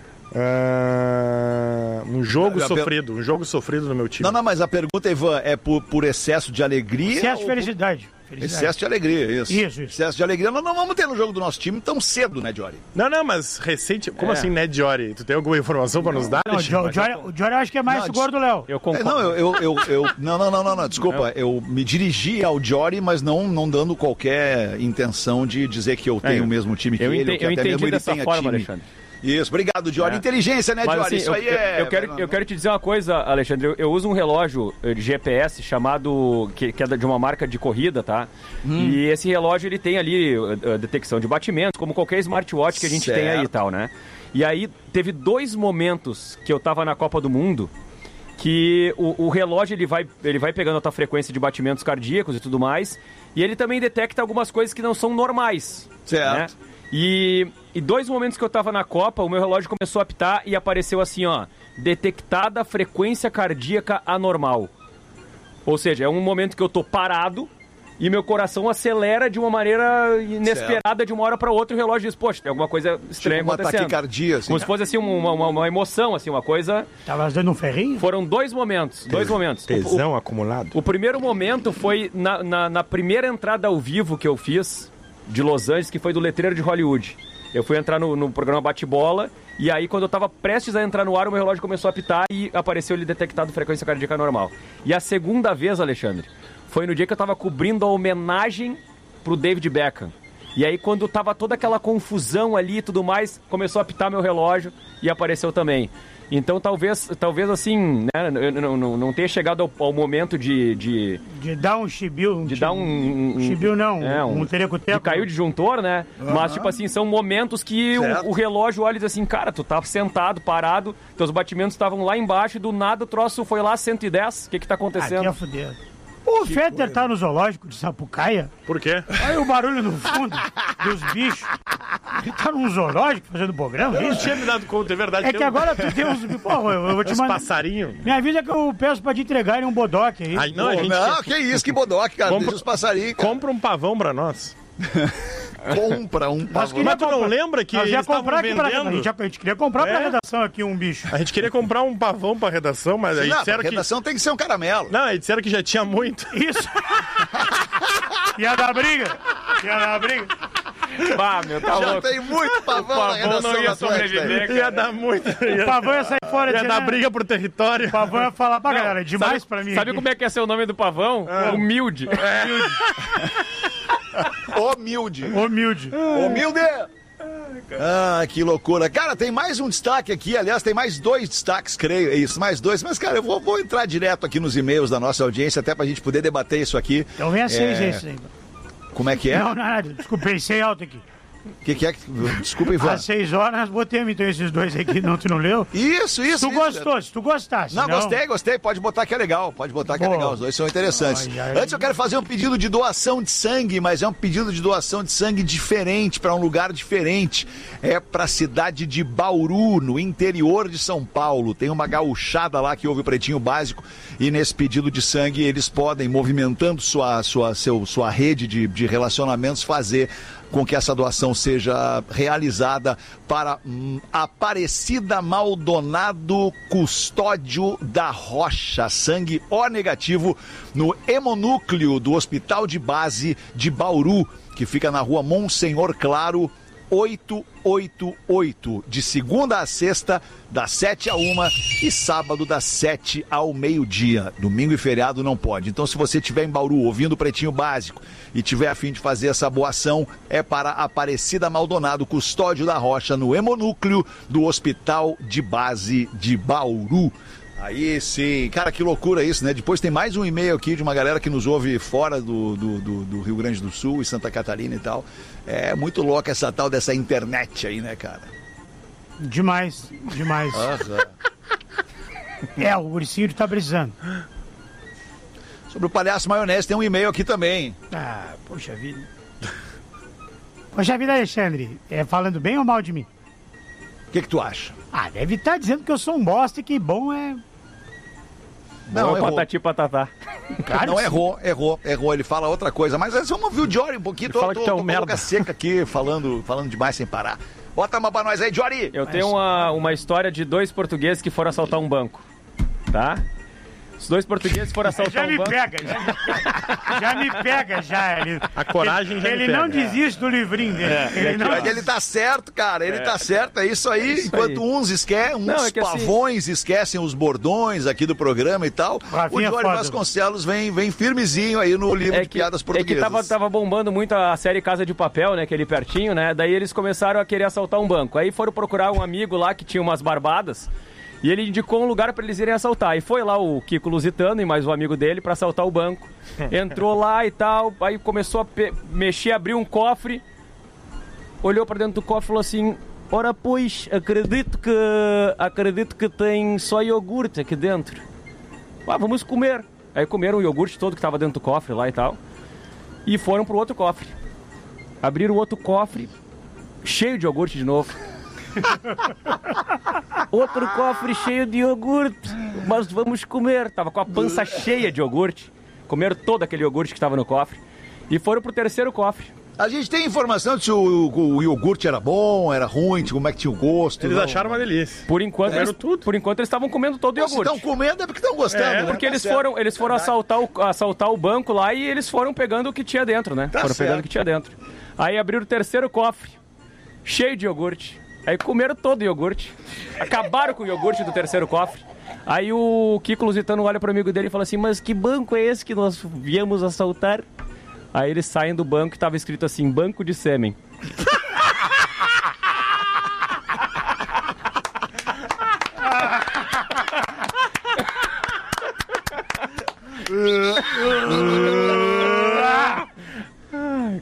Uh, um jogo a, sofrido, um jogo sofrido no meu time. Não, não, mas a pergunta, Ivan, é por, por excesso de alegria? Excesso de felicidade. Felicidade. Excesso de alegria, isso. Isso, isso. Excesso de alegria. Nós não vamos ter no jogo do nosso time tão cedo, né, Jory? Não, não, mas recente... Como é. assim, né, Jory? Tu tem alguma informação pra nos dar? Não, o Jory, o Jory eu acho que é mais não, seguro do Léo. Eu concordo. É, não, eu, eu, eu, eu... Não, não, não, não, não, desculpa. Eu me dirigi ao Jory, mas não, não dando qualquer intenção de dizer que eu tenho é, o mesmo time que eu ele, ente, ou que eu até entendi mesmo ele dessa tenha forma, time. Alexandre. Isso, obrigado, Jory. É. Inteligência, né, Jory? Assim, Isso eu, aí eu, é... Eu quero, eu quero te dizer uma coisa, Alexandre. Eu, eu uso um relógio de G P S chamado... Que, que é de uma marca de corrida, tá? Hum. E esse relógio, ele tem ali uh, detecção de batimentos, como qualquer smartwatch que a gente certo. tem aí e tal, né? E aí, teve dois momentos que eu tava na Copa do Mundo que o, o relógio, ele vai, ele vai pegando a tua frequência de batimentos cardíacos e tudo mais, e ele também detecta algumas coisas que não são normais. Certo. Né? E, e dois momentos que eu tava na Copa, o meu relógio começou a apitar e apareceu assim, ó, detectada frequência cardíaca anormal. Ou seja, é um momento que eu tô parado e meu coração acelera de uma maneira inesperada, certo. de uma hora para outra, e o relógio diz, poxa, tem alguma coisa estranha tipo uma acontecendo. Taquicardia, assim. Como se fosse assim uma, uma, uma emoção, assim, uma coisa... Tava dando um ferrinho? Foram dois momentos, Tes, dois momentos. Tesão o, o, acumulado. O primeiro momento foi na, na, na primeira entrada ao vivo que eu fiz de Los Angeles, que foi do Letreiro de Hollywood. Eu fui entrar no, no programa Bate-Bola, e aí quando eu tava prestes a entrar no ar, o meu relógio começou a apitar e apareceu ele detectado frequência cardíaca normal. E a segunda vez, Alexandre, foi no dia que eu tava cobrindo a homenagem pro David Beckham. E aí quando tava toda aquela confusão ali e tudo mais, começou a apitar meu relógio e apareceu também. Então talvez, talvez assim, né, não, não, não tenha chegado ao, ao momento de, de... De dar um chibiu. Um de chibiu, dar um... um chibiu não, é, um, um tereco-teco. De cair o disjuntor, né? Uhum. Mas, tipo assim, são momentos que o, o relógio olha e diz assim, cara, tu tá sentado, parado, teus batimentos estavam lá embaixo e do nada o troço foi lá cento e dez. O que que tá acontecendo? Aqui é fuder. O Fetter tá no zoológico de Sapucaia. Por quê? Olha o barulho no fundo dos bichos. Ele tá num zoológico fazendo programa, eu é não isso? tinha me dado conta, é verdade. É que agora tu tem uns... Porra, eu vou te uns mandar... passarinhos. Me avisa que eu peço pra te entregarem um bodoque aí. Ai, não, Pô, a gente não, quer... que isso, que bodoque, cara. Compra... Deixa os passarinhos, cara. Compra um pavão pra nós. Compra um pavão. Mas tu não lembra que nós eles estavam comprar aqui vendendo? pra... a, gente, a gente queria comprar É? pra redação aqui um bicho. A gente queria comprar um pavão pra redação, mas aí Não, disseram a que... redação tem que ser um caramelo. Não, aí disseram que já tinha muito. Isso. Ia dar briga. Ia dar briga. Ah, meu, tá Já louco. tem muito pavão, O na pavão redação não ia da Atlântida. sobreviver. Ia dar muito. Ia, O pavão ia sair fora. ia dizer, dar né? briga pro território. O pavão ia falar pra Não, galera, é demais sabe, pra mim. Sabe aqui. como é que é ser o nome do pavão? É. Humilde. Humilde. Humilde. Humilde! Ah, que loucura. Cara, tem mais um destaque aqui. Aliás, tem mais dois destaques, creio. É isso, mais dois. Mas, cara, eu vou, vou entrar direto aqui nos e-mails da nossa audiência, até pra gente poder debater isso aqui. Então vem a seis É, esse aí. Como é que é? Não, nada. Desculpa, pensei alto aqui. O que, que é? que- Desculpa, Ivan. Às seis horas nós botemos então esses dois aqui, não, tu não leu? Isso, isso. Tu isso. gostou, se tu gostasse. Não, gostei, gostei. Pode botar que é legal. Pode botar que é Boa. legal. Os dois são interessantes. Ai, ai. Antes eu quero fazer um pedido de doação de sangue, mas é um pedido de doação de sangue diferente, para um lugar diferente. É para a cidade de Bauru, no interior de São Paulo. Tem uma gauchada lá que ouve o Pretinho Básico e nesse pedido de sangue eles podem, movimentando sua, sua, seu, sua rede de, de relacionamentos, fazer com que essa doação seja realizada para hum, Aparecida Maldonado Custódio da Rocha, sangue O negativo, no hemonúcleo do Hospital de Base de Bauru, que fica na rua Monsenhor Claro, oitocentos e oitenta e oito, de segunda a sexta, das sete à uma e sábado das sete ao meio-dia. Domingo e feriado não pode. Então, se você estiver em Bauru ouvindo o Pretinho Básico e tiver a fim de fazer essa boa ação, é para Aparecida Maldonado Custódio da Rocha, no hemonúcleo do Hospital de Base de Bauru. Aí sim, cara, que loucura isso, né? Depois tem mais um e-mail aqui de uma galera que nos ouve fora do, do, do, do Rio Grande do Sul e Santa Catarina e tal. É muito louca essa tal dessa internet aí, né, cara? Demais, demais. Aham. É, o ursinho tá brisando. Sobre o Palhaço Maionese tem um e-mail aqui também. Ah, poxa vida. Poxa vida, Alexandre, é falando bem ou mal de mim? O que que tu acha? Ah, deve estar dizendo que eu sou um bosta e que bom é... Não, Bom, errou. patati patatá. Claro Não, que sim. errou, errou, errou. Ele fala outra coisa. Mas vamos ouvir o Jory um pouquinho. Tô, fala tô, que tu é um tô com a boca merda. seca aqui, falando, falando demais sem parar. Bota uma pra nós aí, Jory. Eu tenho uma, uma história de dois portugueses que foram assaltar um banco. Tá? Os dois portugueses foram assaltar Já um me banco. pega, já, já me pega, já. Ele, A coragem já me Ele pega. não desiste do livrinho dele. ele não Mas ele tá certo, cara. Ele tá certo. É isso aí. isso Enquanto aí. uns esquecem, uns Não, é que assim- pavões esquecem os bordões aqui do programa e tal. Rafinha o Jory foda. Vasconcelos vem, vem firmezinho aí no livro É de que, piadas é portuguesas. que tava, tava bombando muito a série Casa de Papel, né? Que ali pertinho, né? Daí eles começaram a querer assaltar um banco. Aí foram procurar um amigo lá que tinha umas barbadas. E ele indicou um lugar pra eles irem assaltar. E foi lá o Kiko Lusitano e mais um amigo dele pra assaltar o banco. Entrou lá e tal. Aí começou a pe- mexer, abriu um cofre. Olhou pra dentro do cofre e falou assim: ora pois, acredito que acredito que tem só iogurte aqui dentro. Ah, vamos comer. Aí comeram o iogurte todo que tava dentro do cofre lá e tal. E foram pro outro cofre. Abriram o outro cofre, cheio de iogurte de novo. Outro cofre cheio de iogurte. Mas vamos comer. Tava com a pança cheia de iogurte. Comeram todo aquele iogurte que tava no cofre. E foram pro terceiro cofre. A gente tem informação de se o, o- o iogurte era bom, era ruim, de como é que tinha o gosto. Eles não? acharam uma delícia. Por enquanto, Comeram eles, tudo. por enquanto eles estavam comendo todo o Pô, se iogurte. estão comendo é porque estão gostando, É, né? Porque Tá eles certo. foram, eles foram assaltar o, assaltar o banco lá e eles foram pegando o que tinha dentro, né? Tá foram certo. pegando o que tinha dentro. Aí abriram o terceiro cofre, cheio de iogurte. Aí comeram todo o iogurte. Acabaram com o iogurte do terceiro cofre. Aí o Kiko Lusitano olha pro amigo dele e fala assim: mas que banco é esse que nós viemos assaltar? Aí eles saem do banco e tava escrito assim: banco de sêmen.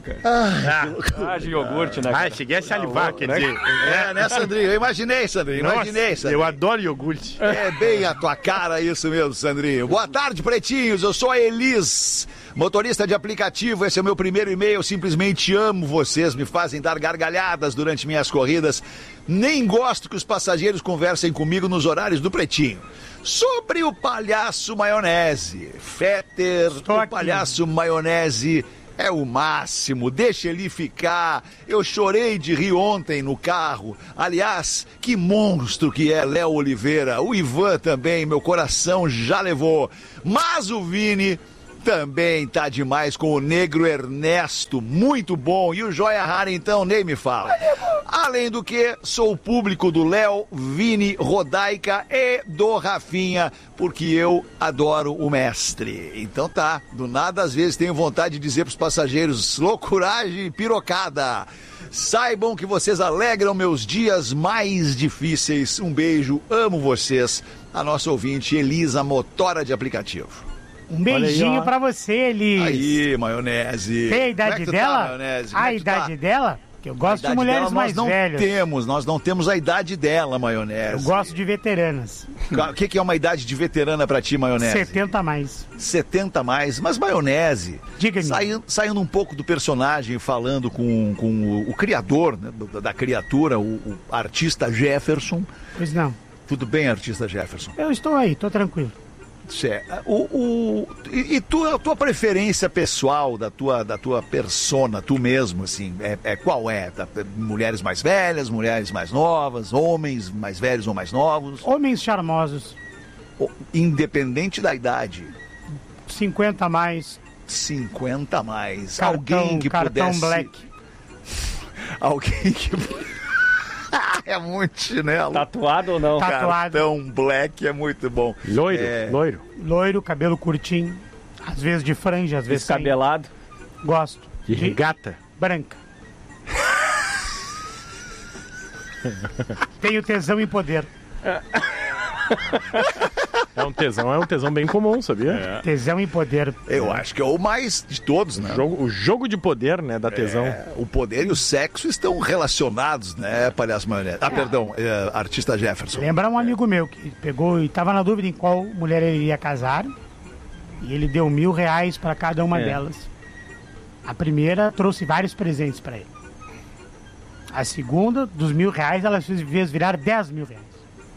cara. Ah, Ah, de iogurte, né? ah, cara? cheguei a salivar, quer né? dizer. É, né, Sandrinho? Eu imaginei, Sandrinho. Imaginei, Nossa, Sandrinho. eu adoro iogurte. É bem a tua cara isso mesmo, Sandrinho. Boa tarde, pretinhos. Eu sou a Elis, motorista de aplicativo. Esse é o meu primeiro e-mail. Eu simplesmente amo vocês. Me fazem dar gargalhadas durante minhas corridas. Nem gosto que os passageiros conversem comigo nos horários do pretinho. Sobre o palhaço maionese. Fetter, Estou o aqui. palhaço maionese é o máximo, deixa ele ficar. Eu chorei de rir ontem no carro. Aliás, que monstro que é Léo Oliveira. O Ivan também, meu coração já levou. Mas o Vini também tá demais com o Negro Ernesto, muito bom. E o Joia Rara, então, nem me fala. Além do que, sou o público do Léo, Vini, Rodaica e do Rafinha, porque eu adoro o mestre. Então tá, do nada às vezes tenho vontade de dizer pros passageiros, loucuragem e pirocada. Saibam que vocês alegram meus dias mais difíceis. Um beijo, amo vocês. A nossa ouvinte, Elisa, motora de aplicativo. Um beijinho Olha aí, ó. pra você, Elis. Aí, maionese. Tem a Como é idade que tu dela? Tá, maionese? Como a é que tu idade tá? dela? Que eu A gosto de idade mulheres dela mais nós não velhas. temos, nós não temos a idade dela, maionese. Eu gosto de veteranas. O que, que é uma idade de veterana pra ti, maionese? setenta a mais. setenta a mais, mas maionese. Diga-me. Saindo, saindo um pouco do personagem, falando com, com o, o criador, né, do- da criatura, o, o artista Jefferson. Pois não. Tudo bem, artista Jefferson? Eu estou aí, tô tranquilo. Certo. O, o, e e tu, a tua preferência pessoal, da tua, da tua persona, tu mesmo, assim, é, é qual é? Tá? Mulheres mais velhas, mulheres mais novas, homens mais velhos ou mais novos? Homens charmosos, O- Independente da idade, cinquenta a mais. cinquenta a mais. Cartão, alguém que cartão pudesse... black. Alguém que... é muito chinelo. Tatuado ou não? Tá. tatuado. Cartão black é muito bom. Loiro, É, loiro. Loiro, cabelo curtinho. Às vezes de franja, às vezes sem. Descabelado. Gosto. De regata. Branca. Tenho tesão e poder. É um tesão, é um tesão bem comum, sabia? Tesão e poder. Eu acho que é o mais de todos, né? O jogo, o jogo de poder, né, da tesão. É, o poder e o sexo estão relacionados, né, palhaço maionese? Ah, perdão, é, artista Jefferson. Lembra um amigo meu que pegou e estava na dúvida em qual mulher ele iria casar. E ele deu mil reais para cada uma É. delas. A primeira trouxe vários presentes para ele. A segunda, dos mil reais, ela fez fez virar dez mil reais.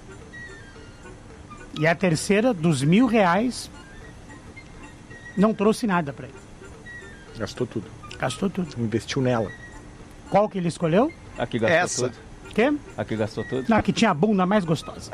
E a terceira, dos mil reais, não trouxe nada para ele. Gastou tudo. Gastou tudo. Investiu nela. Qual que ele escolheu? Aqui gastou Essa. tudo. Quê? Aqui gastou tudo. Não, que tinha a bunda mais gostosa.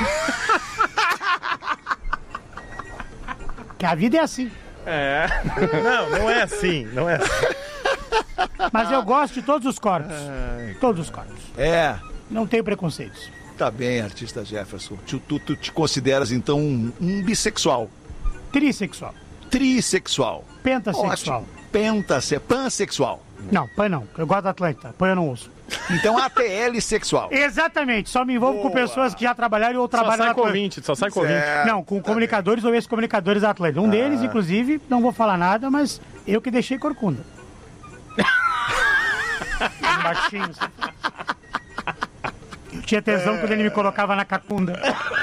Que a vida é assim. É. Não, não é assim. Não é assim. Mas eu gosto de todos os corpos. Todos os corpos. É, Não tenho preconceitos. tá bem, artista Jefferson. Tu, tu, tu te consideras, então, um, um bissexual, Trissexual. trissexual. Pentasexual. Ótimo. Pentasse, pansexual. Não, pan não. Eu gosto da Atlântida. Pan eu não ouço. Então, A T L sexual. Exatamente. Só me envolvo com Boa. pessoas que já trabalharam ou Só trabalham na sai com Atlântida. vinte, só sai com vinte. Certo. Não, com comunicadores ou ex-comunicadores da Atlântida. Um deles, inclusive, não vou falar nada, mas eu que deixei corcunda. Um baixinho. assim. Eu tinha tesão quando ele me colocava na cacunda.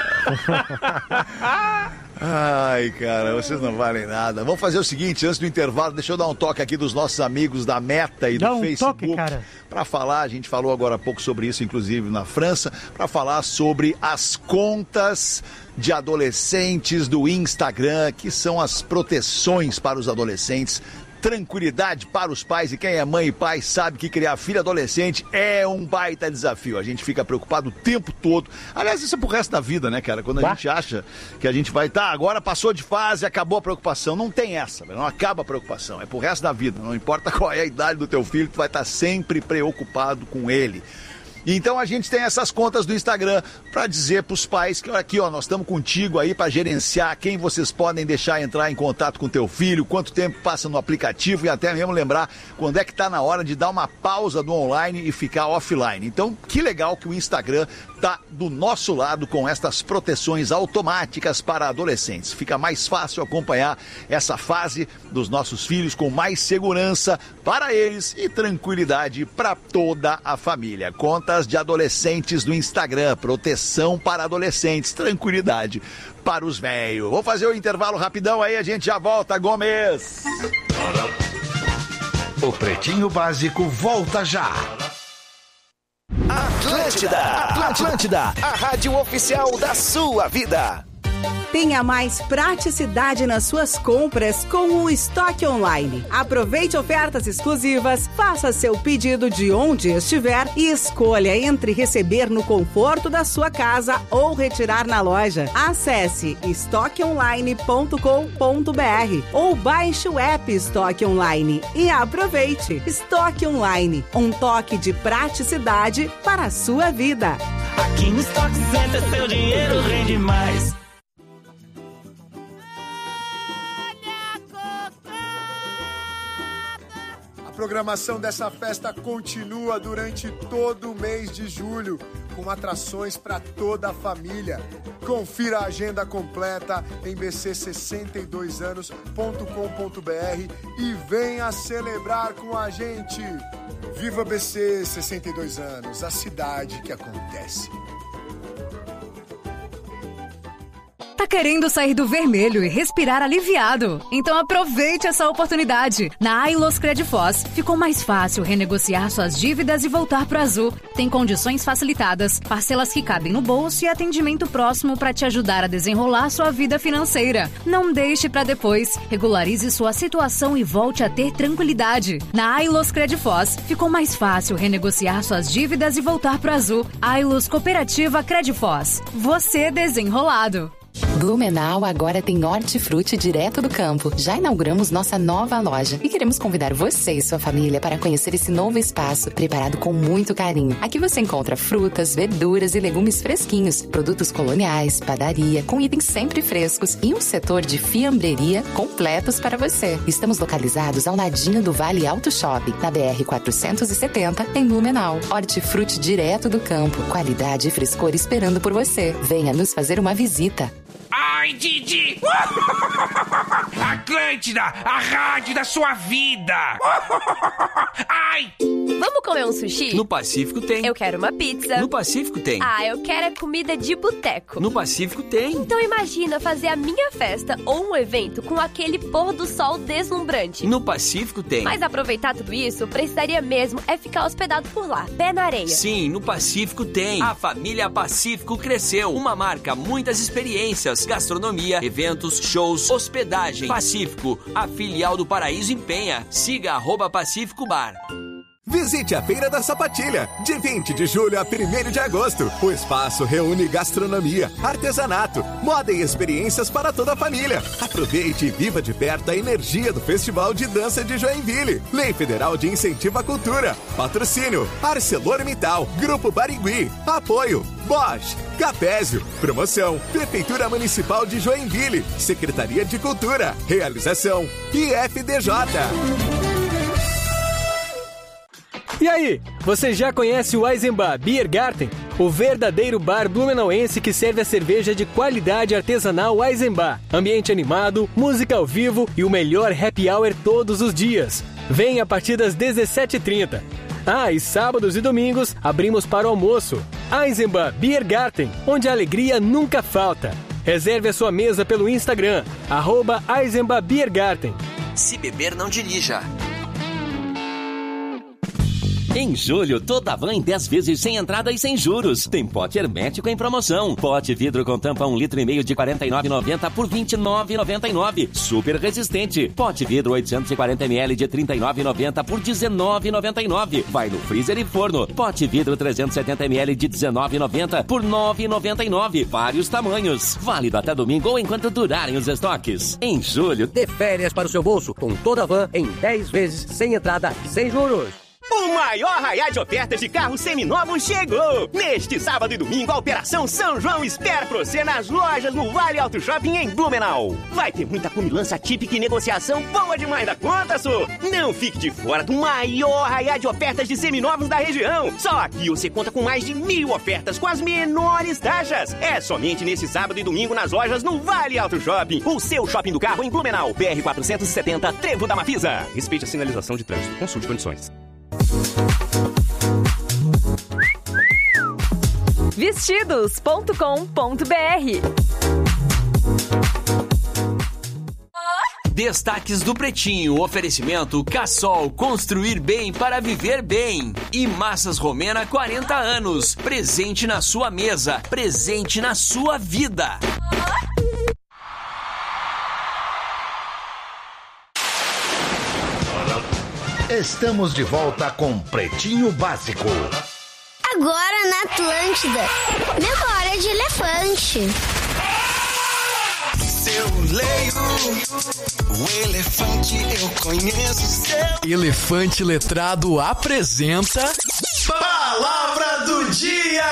Ai, cara, vocês não valem nada. Vamos fazer o seguinte, antes do intervalo, deixa eu dar um toque aqui dos nossos amigos da Meta e Dá do um Facebook. toque, cara. Para falar, a gente falou agora há pouco sobre isso, inclusive na França, para falar sobre as contas de adolescentes do Instagram, que são as proteções para os adolescentes. Tranquilidade para os pais, e quem é mãe e pai sabe que criar filho adolescente é um baita desafio. A gente fica preocupado o tempo todo. Aliás, isso é pro resto da vida, né, cara? Quando a Bah. gente acha que a gente vai, tá, agora passou de fase, acabou a preocupação. Não tem essa, velho, não acaba a preocupação. É pro resto da vida. Não importa qual é a idade do teu filho, tu vai estar sempre preocupado com ele. Então a gente tem essas contas do Instagram para dizer pros pais que, olha aqui, ó, nós estamos contigo aí para gerenciar quem vocês podem deixar entrar em contato com teu filho, quanto tempo passa no aplicativo e até mesmo lembrar quando é que tá na hora de dar uma pausa do online e ficar offline. Então, que legal que o Instagram tá do nosso lado com estas proteções automáticas para adolescentes. Fica mais fácil acompanhar essa fase dos nossos filhos com mais segurança para eles e tranquilidade para toda a família. Contas de adolescentes do Instagram, proteção para adolescentes, tranquilidade para os velhos. Vou fazer o intervalo rapidão aí, a gente já volta, Gomes. O Pretinho Básico volta já. Atlântida, Atlântida, a rádio oficial da sua vida. Tenha mais praticidade nas suas compras com o Estoque Online. Aproveite ofertas exclusivas, faça seu pedido de onde estiver e escolha entre receber no conforto da sua casa ou retirar na loja. Acesse estoque online ponto com ponto b r ou baixe o app Estoque Online e aproveite. Estoque Online, um toque de praticidade para a sua vida. Aqui no Stock Center seu dinheiro rende mais. A programação dessa festa continua durante todo o mês de julho, com atrações para toda a família. Confira a agenda completa em b c sessenta e dois anos ponto com ponto b r e venha celebrar com a gente. Viva B C sessenta e dois anos, a cidade que acontece. Tá querendo sair do vermelho e respirar aliviado? Então aproveite essa oportunidade. Na Ailos Credifós, ficou mais fácil renegociar suas dívidas e voltar pro azul. Tem condições facilitadas, parcelas que cabem no bolso e atendimento próximo para te ajudar a desenrolar sua vida financeira. Não deixe para depois. Regularize sua situação e volte a ter tranquilidade. Na Ailos Credifós, ficou mais fácil renegociar suas dívidas e voltar pro azul. Ailos Cooperativa Credifós. Você desenrolado. Blumenau agora tem hortifruti direto do campo. Já inauguramos nossa nova loja e queremos convidar você e sua família para conhecer esse novo espaço preparado com muito carinho. Aqui você encontra frutas, verduras e legumes fresquinhos, produtos coloniais, padaria, com itens sempre frescos e um setor de fiambreria completos para você. Estamos localizados ao ladinho do Vale Auto Shopping, na B R quatrocentos e setenta, em Blumenau. Hortifruti direto do campo, qualidade e frescor esperando por você. Venha nos fazer uma visita. Ai, Didi! Atlântida, a rádio da sua vida! Ai! Vamos comer um sushi? No Pacífico tem. Eu quero uma pizza. No Pacífico tem. Ah, eu quero é comida de boteco. No Pacífico tem. Então imagina fazer a minha festa ou um evento com aquele pôr do sol deslumbrante. No Pacífico tem. Mas aproveitar tudo isso, precisaria mesmo é ficar hospedado por lá, pé na areia. Sim, no Pacífico tem. A família Pacífico cresceu. Uma marca, muitas experiências, gastronomia, eventos, shows, hospedagem. Pacífico, a filial do Paraíso em Penha. Siga arroba Pacífico Bar. Visite a Feira da Sapatilha, de vinte de julho a primeiro de agosto. O espaço reúne gastronomia, artesanato, moda e experiências para toda a família. Aproveite e viva de perto a energia do Festival de Dança de Joinville. Lei Federal de Incentivo à Cultura. Patrocínio, ArcelorMittal, Grupo Barigui. Apoio, Bosch, Capésio. Promoção, Prefeitura Municipal de Joinville. Secretaria de Cultura. Realização, I F D J. E aí, você já conhece o Eisenbach Biergarten? O verdadeiro bar blumenauense que serve a cerveja de qualidade artesanal Eisenbach. Ambiente animado, música ao vivo e o melhor happy hour todos os dias. Vem a partir das dezessete e trinta. Ah, e sábados e domingos abrimos para o almoço. Eisenbach Biergarten, onde a alegria nunca falta. Reserve a sua mesa pelo Instagram, arroba Eisenbach Biergarten. Se beber, não dirija. Em julho, toda van em dez vezes sem entrada e sem juros. Tem pote hermético em promoção. Pote vidro com tampa um litro e meio de quarenta e nove reais e noventa centavos por vinte e nove reais e noventa e nove centavos. Super resistente. Pote vidro oitocentos e quarenta mililitros de trinta e nove reais e noventa centavos por dezenove reais e noventa e nove centavos. Vai no freezer e forno. Pote vidro trezentos e setenta mililitros de dezenove reais e noventa centavos por nove reais e noventa e nove centavos. Vários tamanhos. Válido até domingo ou enquanto durarem os estoques. Em julho, dê férias para o seu bolso com toda a van em dez vezes sem entrada e sem juros. O maior arraial de ofertas de carros seminovos chegou! Neste sábado e domingo, a Operação São João espera pra você nas lojas no Vale Auto Shopping em Blumenau. Vai ter muita comilança típica e negociação boa demais da conta, sô! Não fique de fora do maior arraial de ofertas de seminovos da região. Só aqui você conta com mais de mil ofertas com as menores taxas. É somente nesse sábado e domingo nas lojas no Vale Auto Shopping. O seu shopping do carro em Blumenau. B R quatrocentos e setenta, Trevo da Mafisa. Respeite a sinalização de trânsito. Consulte condições. vestidos ponto com ponto b r. Destaques do Pretinho, oferecimento Cassol, construir bem para viver bem. E Massas Romena, quarenta anos, presente na sua mesa, presente na sua vida. Estamos de volta com Pretinho Básico. Agora na Atlântida, memória de elefante. Eu leio o elefante, eu conheço seu. Elefante Letrado apresenta Palavra do Dia!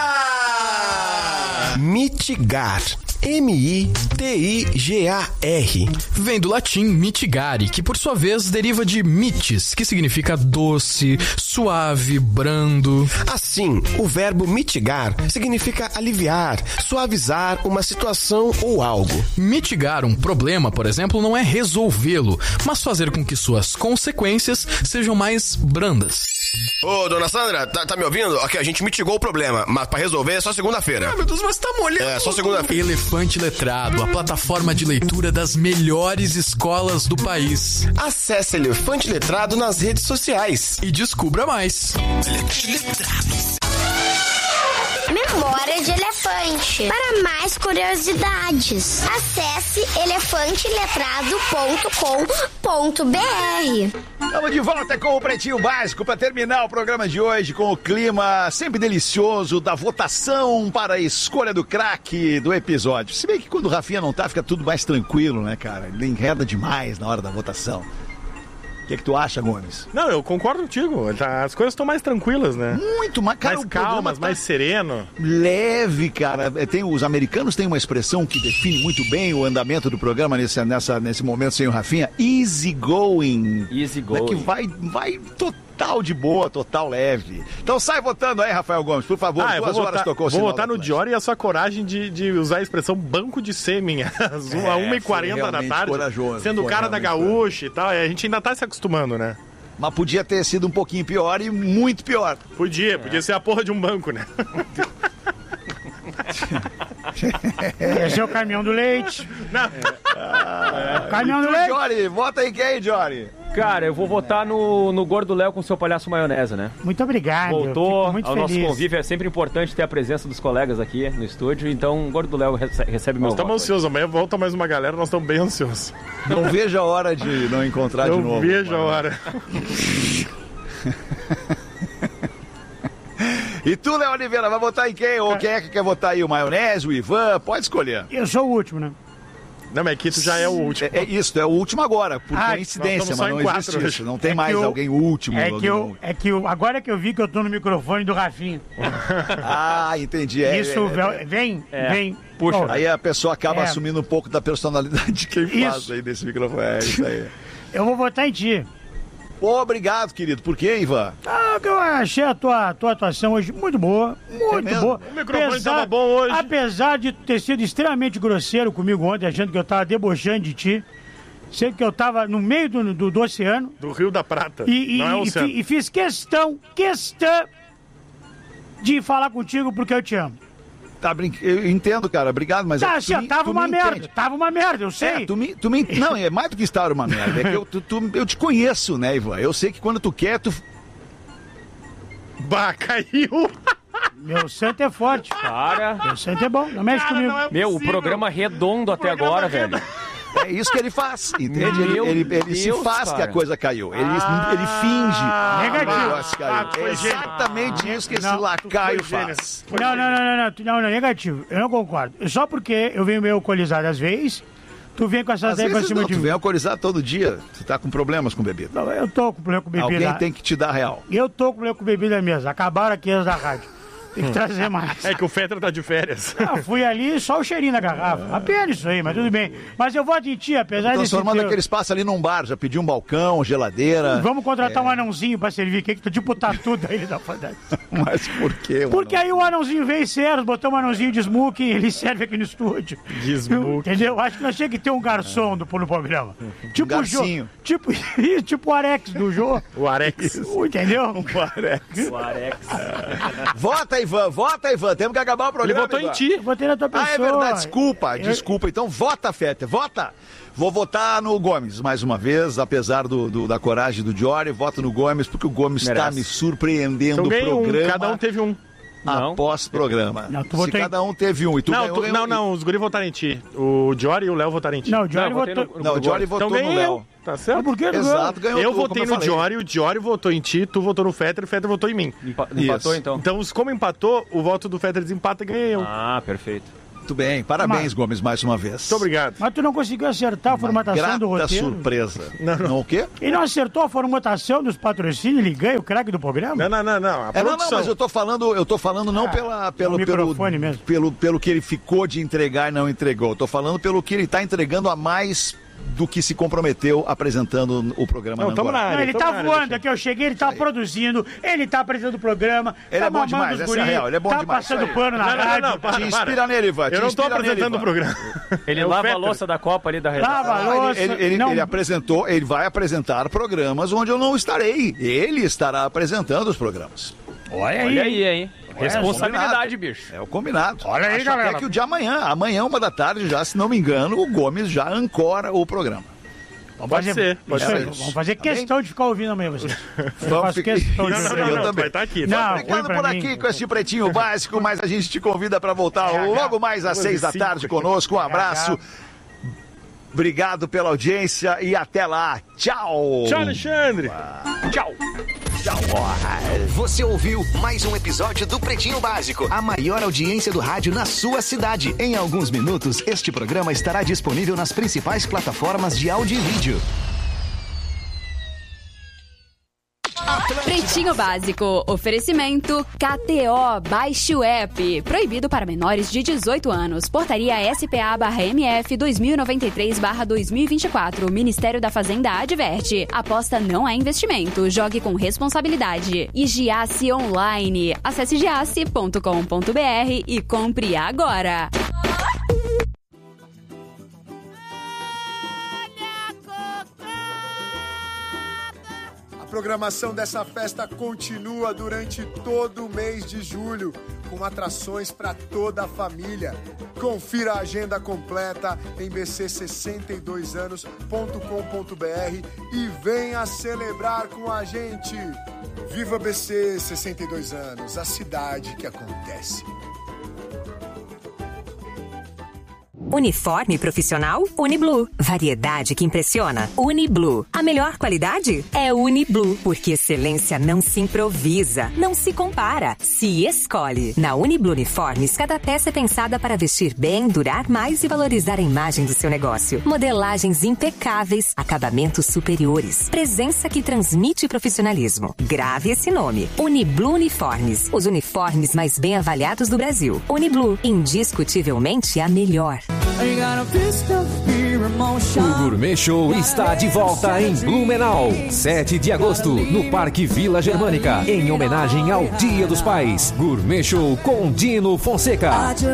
Mitigar. M I T I G A R. Vem do latim mitigare, que por sua vez deriva de mitis, que significa doce, suave, brando. Assim, o verbo mitigar significa aliviar, suavizar uma situação ou algo. Mitigar um problema, por exemplo, não é resolvê-lo, mas fazer com que suas consequências sejam mais brandas. Ô, dona Sandra, tá, tá me ouvindo? Ok, a gente mitigou o problema, mas pra resolver é só segunda-feira. Ah, meu Deus, mas tá molhando. É, só segunda-feira. Elefante Letrado, a plataforma de leitura das melhores escolas do país. Acesse Elefante Letrado nas redes sociais. E descubra mais. Elefante Letrado. Memória de elefante. Para mais curiosidades, acesse elefante letrado ponto com ponto b r. Estamos de volta com o Pretinho Básico para terminar o programa de hoje com o clima sempre delicioso da votação para a escolha do craque do episódio. Se bem que quando o Rafinha não tá, fica tudo mais tranquilo, né, cara? Ele enreda demais na hora da votação. O que, é que tu acha, Gomes? Não, eu concordo contigo. As coisas estão mais tranquilas, né? Muito mais, cara, mais calmas, tá mais sereno. Leve, cara. Tem, os americanos têm uma expressão que define muito bem o andamento do programa nesse, nessa, nesse momento sem o Rafinha. Easy going. Easy going. É que vai, vai total de boa, total leve. Então sai votando aí, Rafael Gomes, por favor. Ah, Duas horas votar, tocou o Vou votar no Diori e a sua coragem de, de usar a expressão banco de sêmen às é, uma e quarenta da tarde. Corajoso, sendo o cara da gaúcha e tal. E a gente ainda tá se acostumando, né? Mas podia ter sido um pouquinho pior e muito pior. Podia, é. podia ser a porra de um banco, né? Esse é o caminhão do leite. Não. É. Ah, caminhão do tu, leite. Jory, vota aí quem, Jory? Cara, eu vou votar no, no Gordo Léo com seu palhaço maionese, né? Muito obrigado. Voltou muito ao feliz. nosso convívio. É sempre importante ter a presença dos colegas aqui no estúdio. Então, o Gordo Léo recebe, recebe meu voto. Nós estamos ansiosos. Amanhã volta mais uma galera. Nós estamos bem ansiosos. Não vejo a hora de não encontrar não de novo. Não vejo a hora. E tu, Léo Oliveira, vai votar em quem? Ou quem é que quer votar aí? O Maionese, o Ivan? Pode escolher. Eu sou o último, né? Não, mas aqui tu já é o último. É, é isso, é o último agora, por ah, coincidência, mas não existe isso. Não tem é mais eu, alguém último. É que, eu, é que eu, agora que eu vi que eu tô no microfone do Rafinha. Ah, entendi. É, isso, é, vem, é. vem. Puxa, oh, aí a pessoa acaba é. assumindo um pouco da personalidade de quem isso. faz aí desse microfone. É isso aí. Eu vou votar em ti. Pô, obrigado, querido. Por quê, Ivan? Ah, eu achei a tua, tua atuação hoje muito boa. Muito é boa. O microfone apesar, tava bom hoje. Apesar de ter sido extremamente grosseiro comigo ontem, achando que eu tava debochando de ti. Sei que eu tava no meio do, do, do oceano. Do Rio da Prata. E, e, não é e, oceano. E, e fiz questão, questão de falar contigo porque eu te amo. Tá, brin... Eu entendo, cara, obrigado, mas... Tá, é tia, me, tava uma merda, entende. tava uma merda, eu sei. É, tu me, tu me... Não, é mais do que estar uma merda, é que eu, tu, tu, eu te conheço, né, Ivan? Eu sei que quando tu quer, tu... Bah, caiu! Meu santo é forte. Cara... Meu santo é bom, não mexe cara, comigo. Não é Meu, o programa redondo até programa agora, velho. É isso que ele faz, entende? Ele, ele, ele se faz cara. que a coisa caiu. Ele, ah, ele finge negativo. que o negócio caiu. Ah, é exatamente isso que esse não, lacaio faz. Não, não, não, não, não, não, não, negativo. Eu não concordo. Só porque eu venho meio alcoolizado às vezes, Tu vem com essas Às ideias pra vezes cima não, de tu mim. vem alcoolizado todo dia. Tu tá com problemas com bebida. Não, eu tô com problema com bebida. Alguém tem que te dar real. Eu tô com problema com bebida mesmo. Acabaram aqui as da rádio. Tem que trazer mais. É que o Fetter tá de férias. Ah, fui ali só o cheirinho da garrafa. Apenas isso aí, mas tudo bem. Mas eu vou de ti, apesar de. Transformando aquele espaço ali num bar, já pediu um balcão, geladeira. Vamos contratar é... um anãozinho pra servir aqui, que tu tipo tá tudo aí da fadada. Mas por quê? Porque aí o anãozinho veio sério, botou um anãozinho de smoking, ele serve aqui no estúdio. De smoking. Entendeu? Acho que nós tinha que ter um garçom do, no programa. Tipo um o Jô. Tipo, tipo o Arex do Jô. O Arex. Entendeu? O Arex. O Arex. Vota, Ivan, vota, Ivan. Temos que acabar o programa. Ele votou Ivan. em ti. Eu votei na tua pessoa. Ah, é verdade. Desculpa, Eu... desculpa. Então vota, Fetter, vota. Vou votar no Gomes, mais uma vez, apesar do, do- da coragem do Diori, voto no Gomes, porque o Gomes está Merece. me surpreendendo Então o ganhei um, programa cada um teve um. Não. após programa. Não, tu Se votou em- cada um teve um e tu Não, ganhou, tu- ganhou não, um. não, os guri votaram em ti. O Jory e o Léo votaram em ti. Não, o Jory Não, eu votei votou... no- Não, o Jory votou Então no ganhei eu. Léo. Tá certo? Mas por que tu Exato, ganhou Eu tu, como votei eu no falei. Jory, o Jory votou em ti, tu votou no Fetter, o Fetter votou em mim. Empa- Isso. Empatou então? Então, como empatou, o voto do Fetter desempata e ganhei eu. Ah, perfeito. Muito bem, parabéns, Gomes, mais uma vez. Muito obrigado. Mas tu não conseguiu acertar a formatação Grata do roteiro? surpresa. Não, não. Não o quê? Ele não acertou a formatação dos patrocínios, ele ganha o craque do programa? Não, não, não, não. A É, não, não, produção. mas eu tô falando, eu tô falando não Ah, pela, o pelo, pelo, microfone mesmo. pelo, pelo que ele ficou de entregar e não entregou. Eu tô falando pelo que ele tá entregando a mais do que se comprometeu apresentando o programa Não, na tamo Angora. na área. Não, ele tamo tá na área, voando Alexandre. aqui, eu cheguei, ele tá produzindo, ele tá apresentando o programa, Ele tá é bom mamando demais, os essa é guri, a real, ele é bom tá demais, passando isso aí. pano na Não, não, não, rádio. não, para, Te para. inspira nele, Ivan. te Eu não tô inspira nele, apresentando o Ivan. programa. Ele É o lava a Fetter. louça da Copa ali da redação. Lava a Ah, louça, ele, ele- não... ele apresentou, ele vai apresentar programas onde eu não estarei. Ele estará apresentando os programas. Olha aí, Olha aí, hein? É Responsabilidade, combinado. bicho. É o combinado. Olha aí, Acho galera. até que o de amanhã, amanhã, uma da tarde, já, se não me engano, o Gomes já ancora o programa. Vamos Pode fazer, ser, pode isso aí, ser. Vamos fazer Tá bem? questão de ficar ouvindo amanhã vocês. Eu Vamos faço ficar- questão de Não, não, ouvir. não, Eu não, também. vai estar aqui. Não, tá? ruim Ficando pra por mim. aqui com esse pretinho básico, mas a gente te convida para voltar É, logo mais às seis da tarde conosco. Um abraço. Obrigado pela audiência e até lá. Tchau. Tchau, Alexandre. Tchau. Você ouviu mais um episódio do Pretinho Básico, a maior audiência do rádio na sua cidade. Em alguns minutos, este programa estará disponível nas principais plataformas de áudio e vídeo. Pretinho Básico, oferecimento K T O, baixe o app, proibido para menores de dezoito anos, portaria S P A barra M F dois mil e noventa e três barra dois mil e vinte e quatro, Ministério da Fazenda adverte, aposta não é investimento, jogue com responsabilidade. E Giasse Online, acesse giasse ponto com ponto br e compre agora. A programação dessa festa continua durante todo o mês de julho, com atrações para toda a família. Confira a agenda completa em b c sessenta e dois anos ponto com ponto b r e venha celebrar com a gente. Viva B C sessenta e dois anos, a cidade que acontece. Uniforme profissional? Uniblue. Variedade que impressiona? Uniblue. A melhor qualidade? É Uniblue, porque excelência não se improvisa, não se compara, se escolhe. Na Uniblue Uniformes, cada peça é pensada para vestir bem, durar mais e valorizar a imagem do seu negócio. Modelagens impecáveis, acabamentos superiores, presença que transmite profissionalismo. Grave esse nome. Uniblue Uniformes. Os uniformes mais bem avaliados do Brasil. Uniblue. Indiscutivelmente a melhor. O Gourmet Show está de volta em Blumenau. sete de agosto, no Parque Vila Germânica, em homenagem ao Dia dos Pais. Gourmet Show com Dino Fonseca.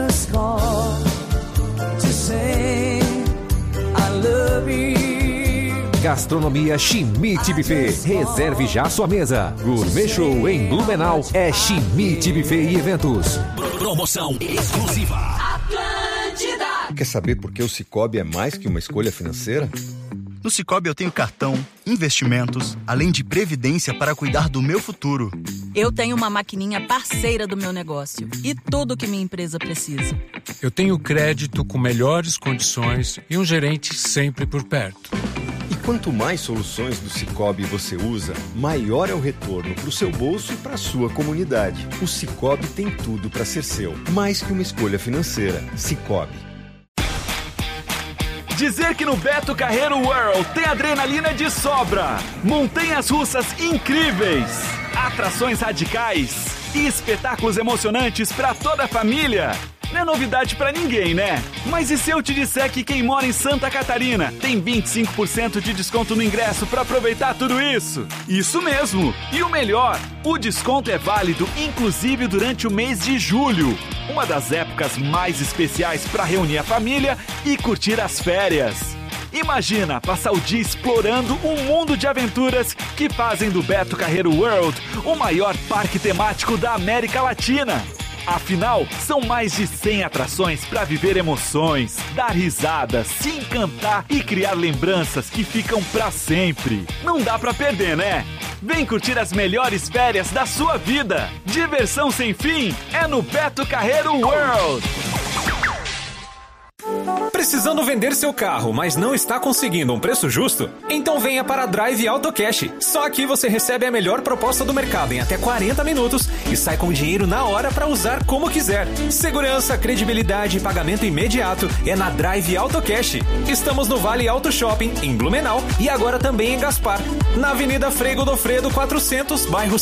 Gastronomia Schmidt Buffet. Reserve já sua mesa. Gourmet Show em Blumenau é Schmidt Buffet e Eventos. Promoção exclusiva. Quer saber por que o Sicoob é mais que uma escolha financeira? No Sicoob eu tenho cartão, investimentos, além de previdência para cuidar do meu futuro. Eu tenho uma maquininha parceira do meu negócio e tudo que minha empresa precisa. Eu tenho crédito com melhores condições e um gerente sempre por perto. E quanto mais soluções do Sicoob você usa, maior é o retorno para o seu bolso e para a sua comunidade. O Sicoob tem tudo para ser seu, mais que uma escolha financeira. Sicoob. dizer que no Beto Carreiro World tem adrenalina de sobra, montanhas russas incríveis, atrações radicais e espetáculos emocionantes para toda a família. Não é novidade pra ninguém, né? Mas e se eu te disser que quem mora em Santa Catarina tem vinte e cinco por cento de desconto no ingresso pra aproveitar tudo isso? Isso mesmo! E o melhor, o desconto é válido inclusive durante o mês de julho, uma das épocas mais especiais pra reunir a família e curtir as férias. Imagina passar o dia explorando um mundo de aventuras que fazem do Beto Carreiro World o maior parque temático da América Latina. Afinal, são mais de cem atrações para viver emoções, dar risadas, se encantar e criar lembranças que ficam para sempre. Não dá para perder, né? Vem curtir as melhores férias da sua vida. Diversão sem fim é no Beto Carreiro World. Precisando vender seu carro, mas não está conseguindo um preço justo? Então venha para a Drive Auto Cash. Só aqui você recebe a melhor proposta do mercado em até quarenta minutos e sai com o dinheiro na hora para usar como quiser. Segurança, credibilidade e pagamento imediato é na Drive Auto Cash. Estamos no Vale Auto Shopping, em Blumenau, e agora também em Gaspar, na Avenida Frei Godofredo quatrocentos, bairro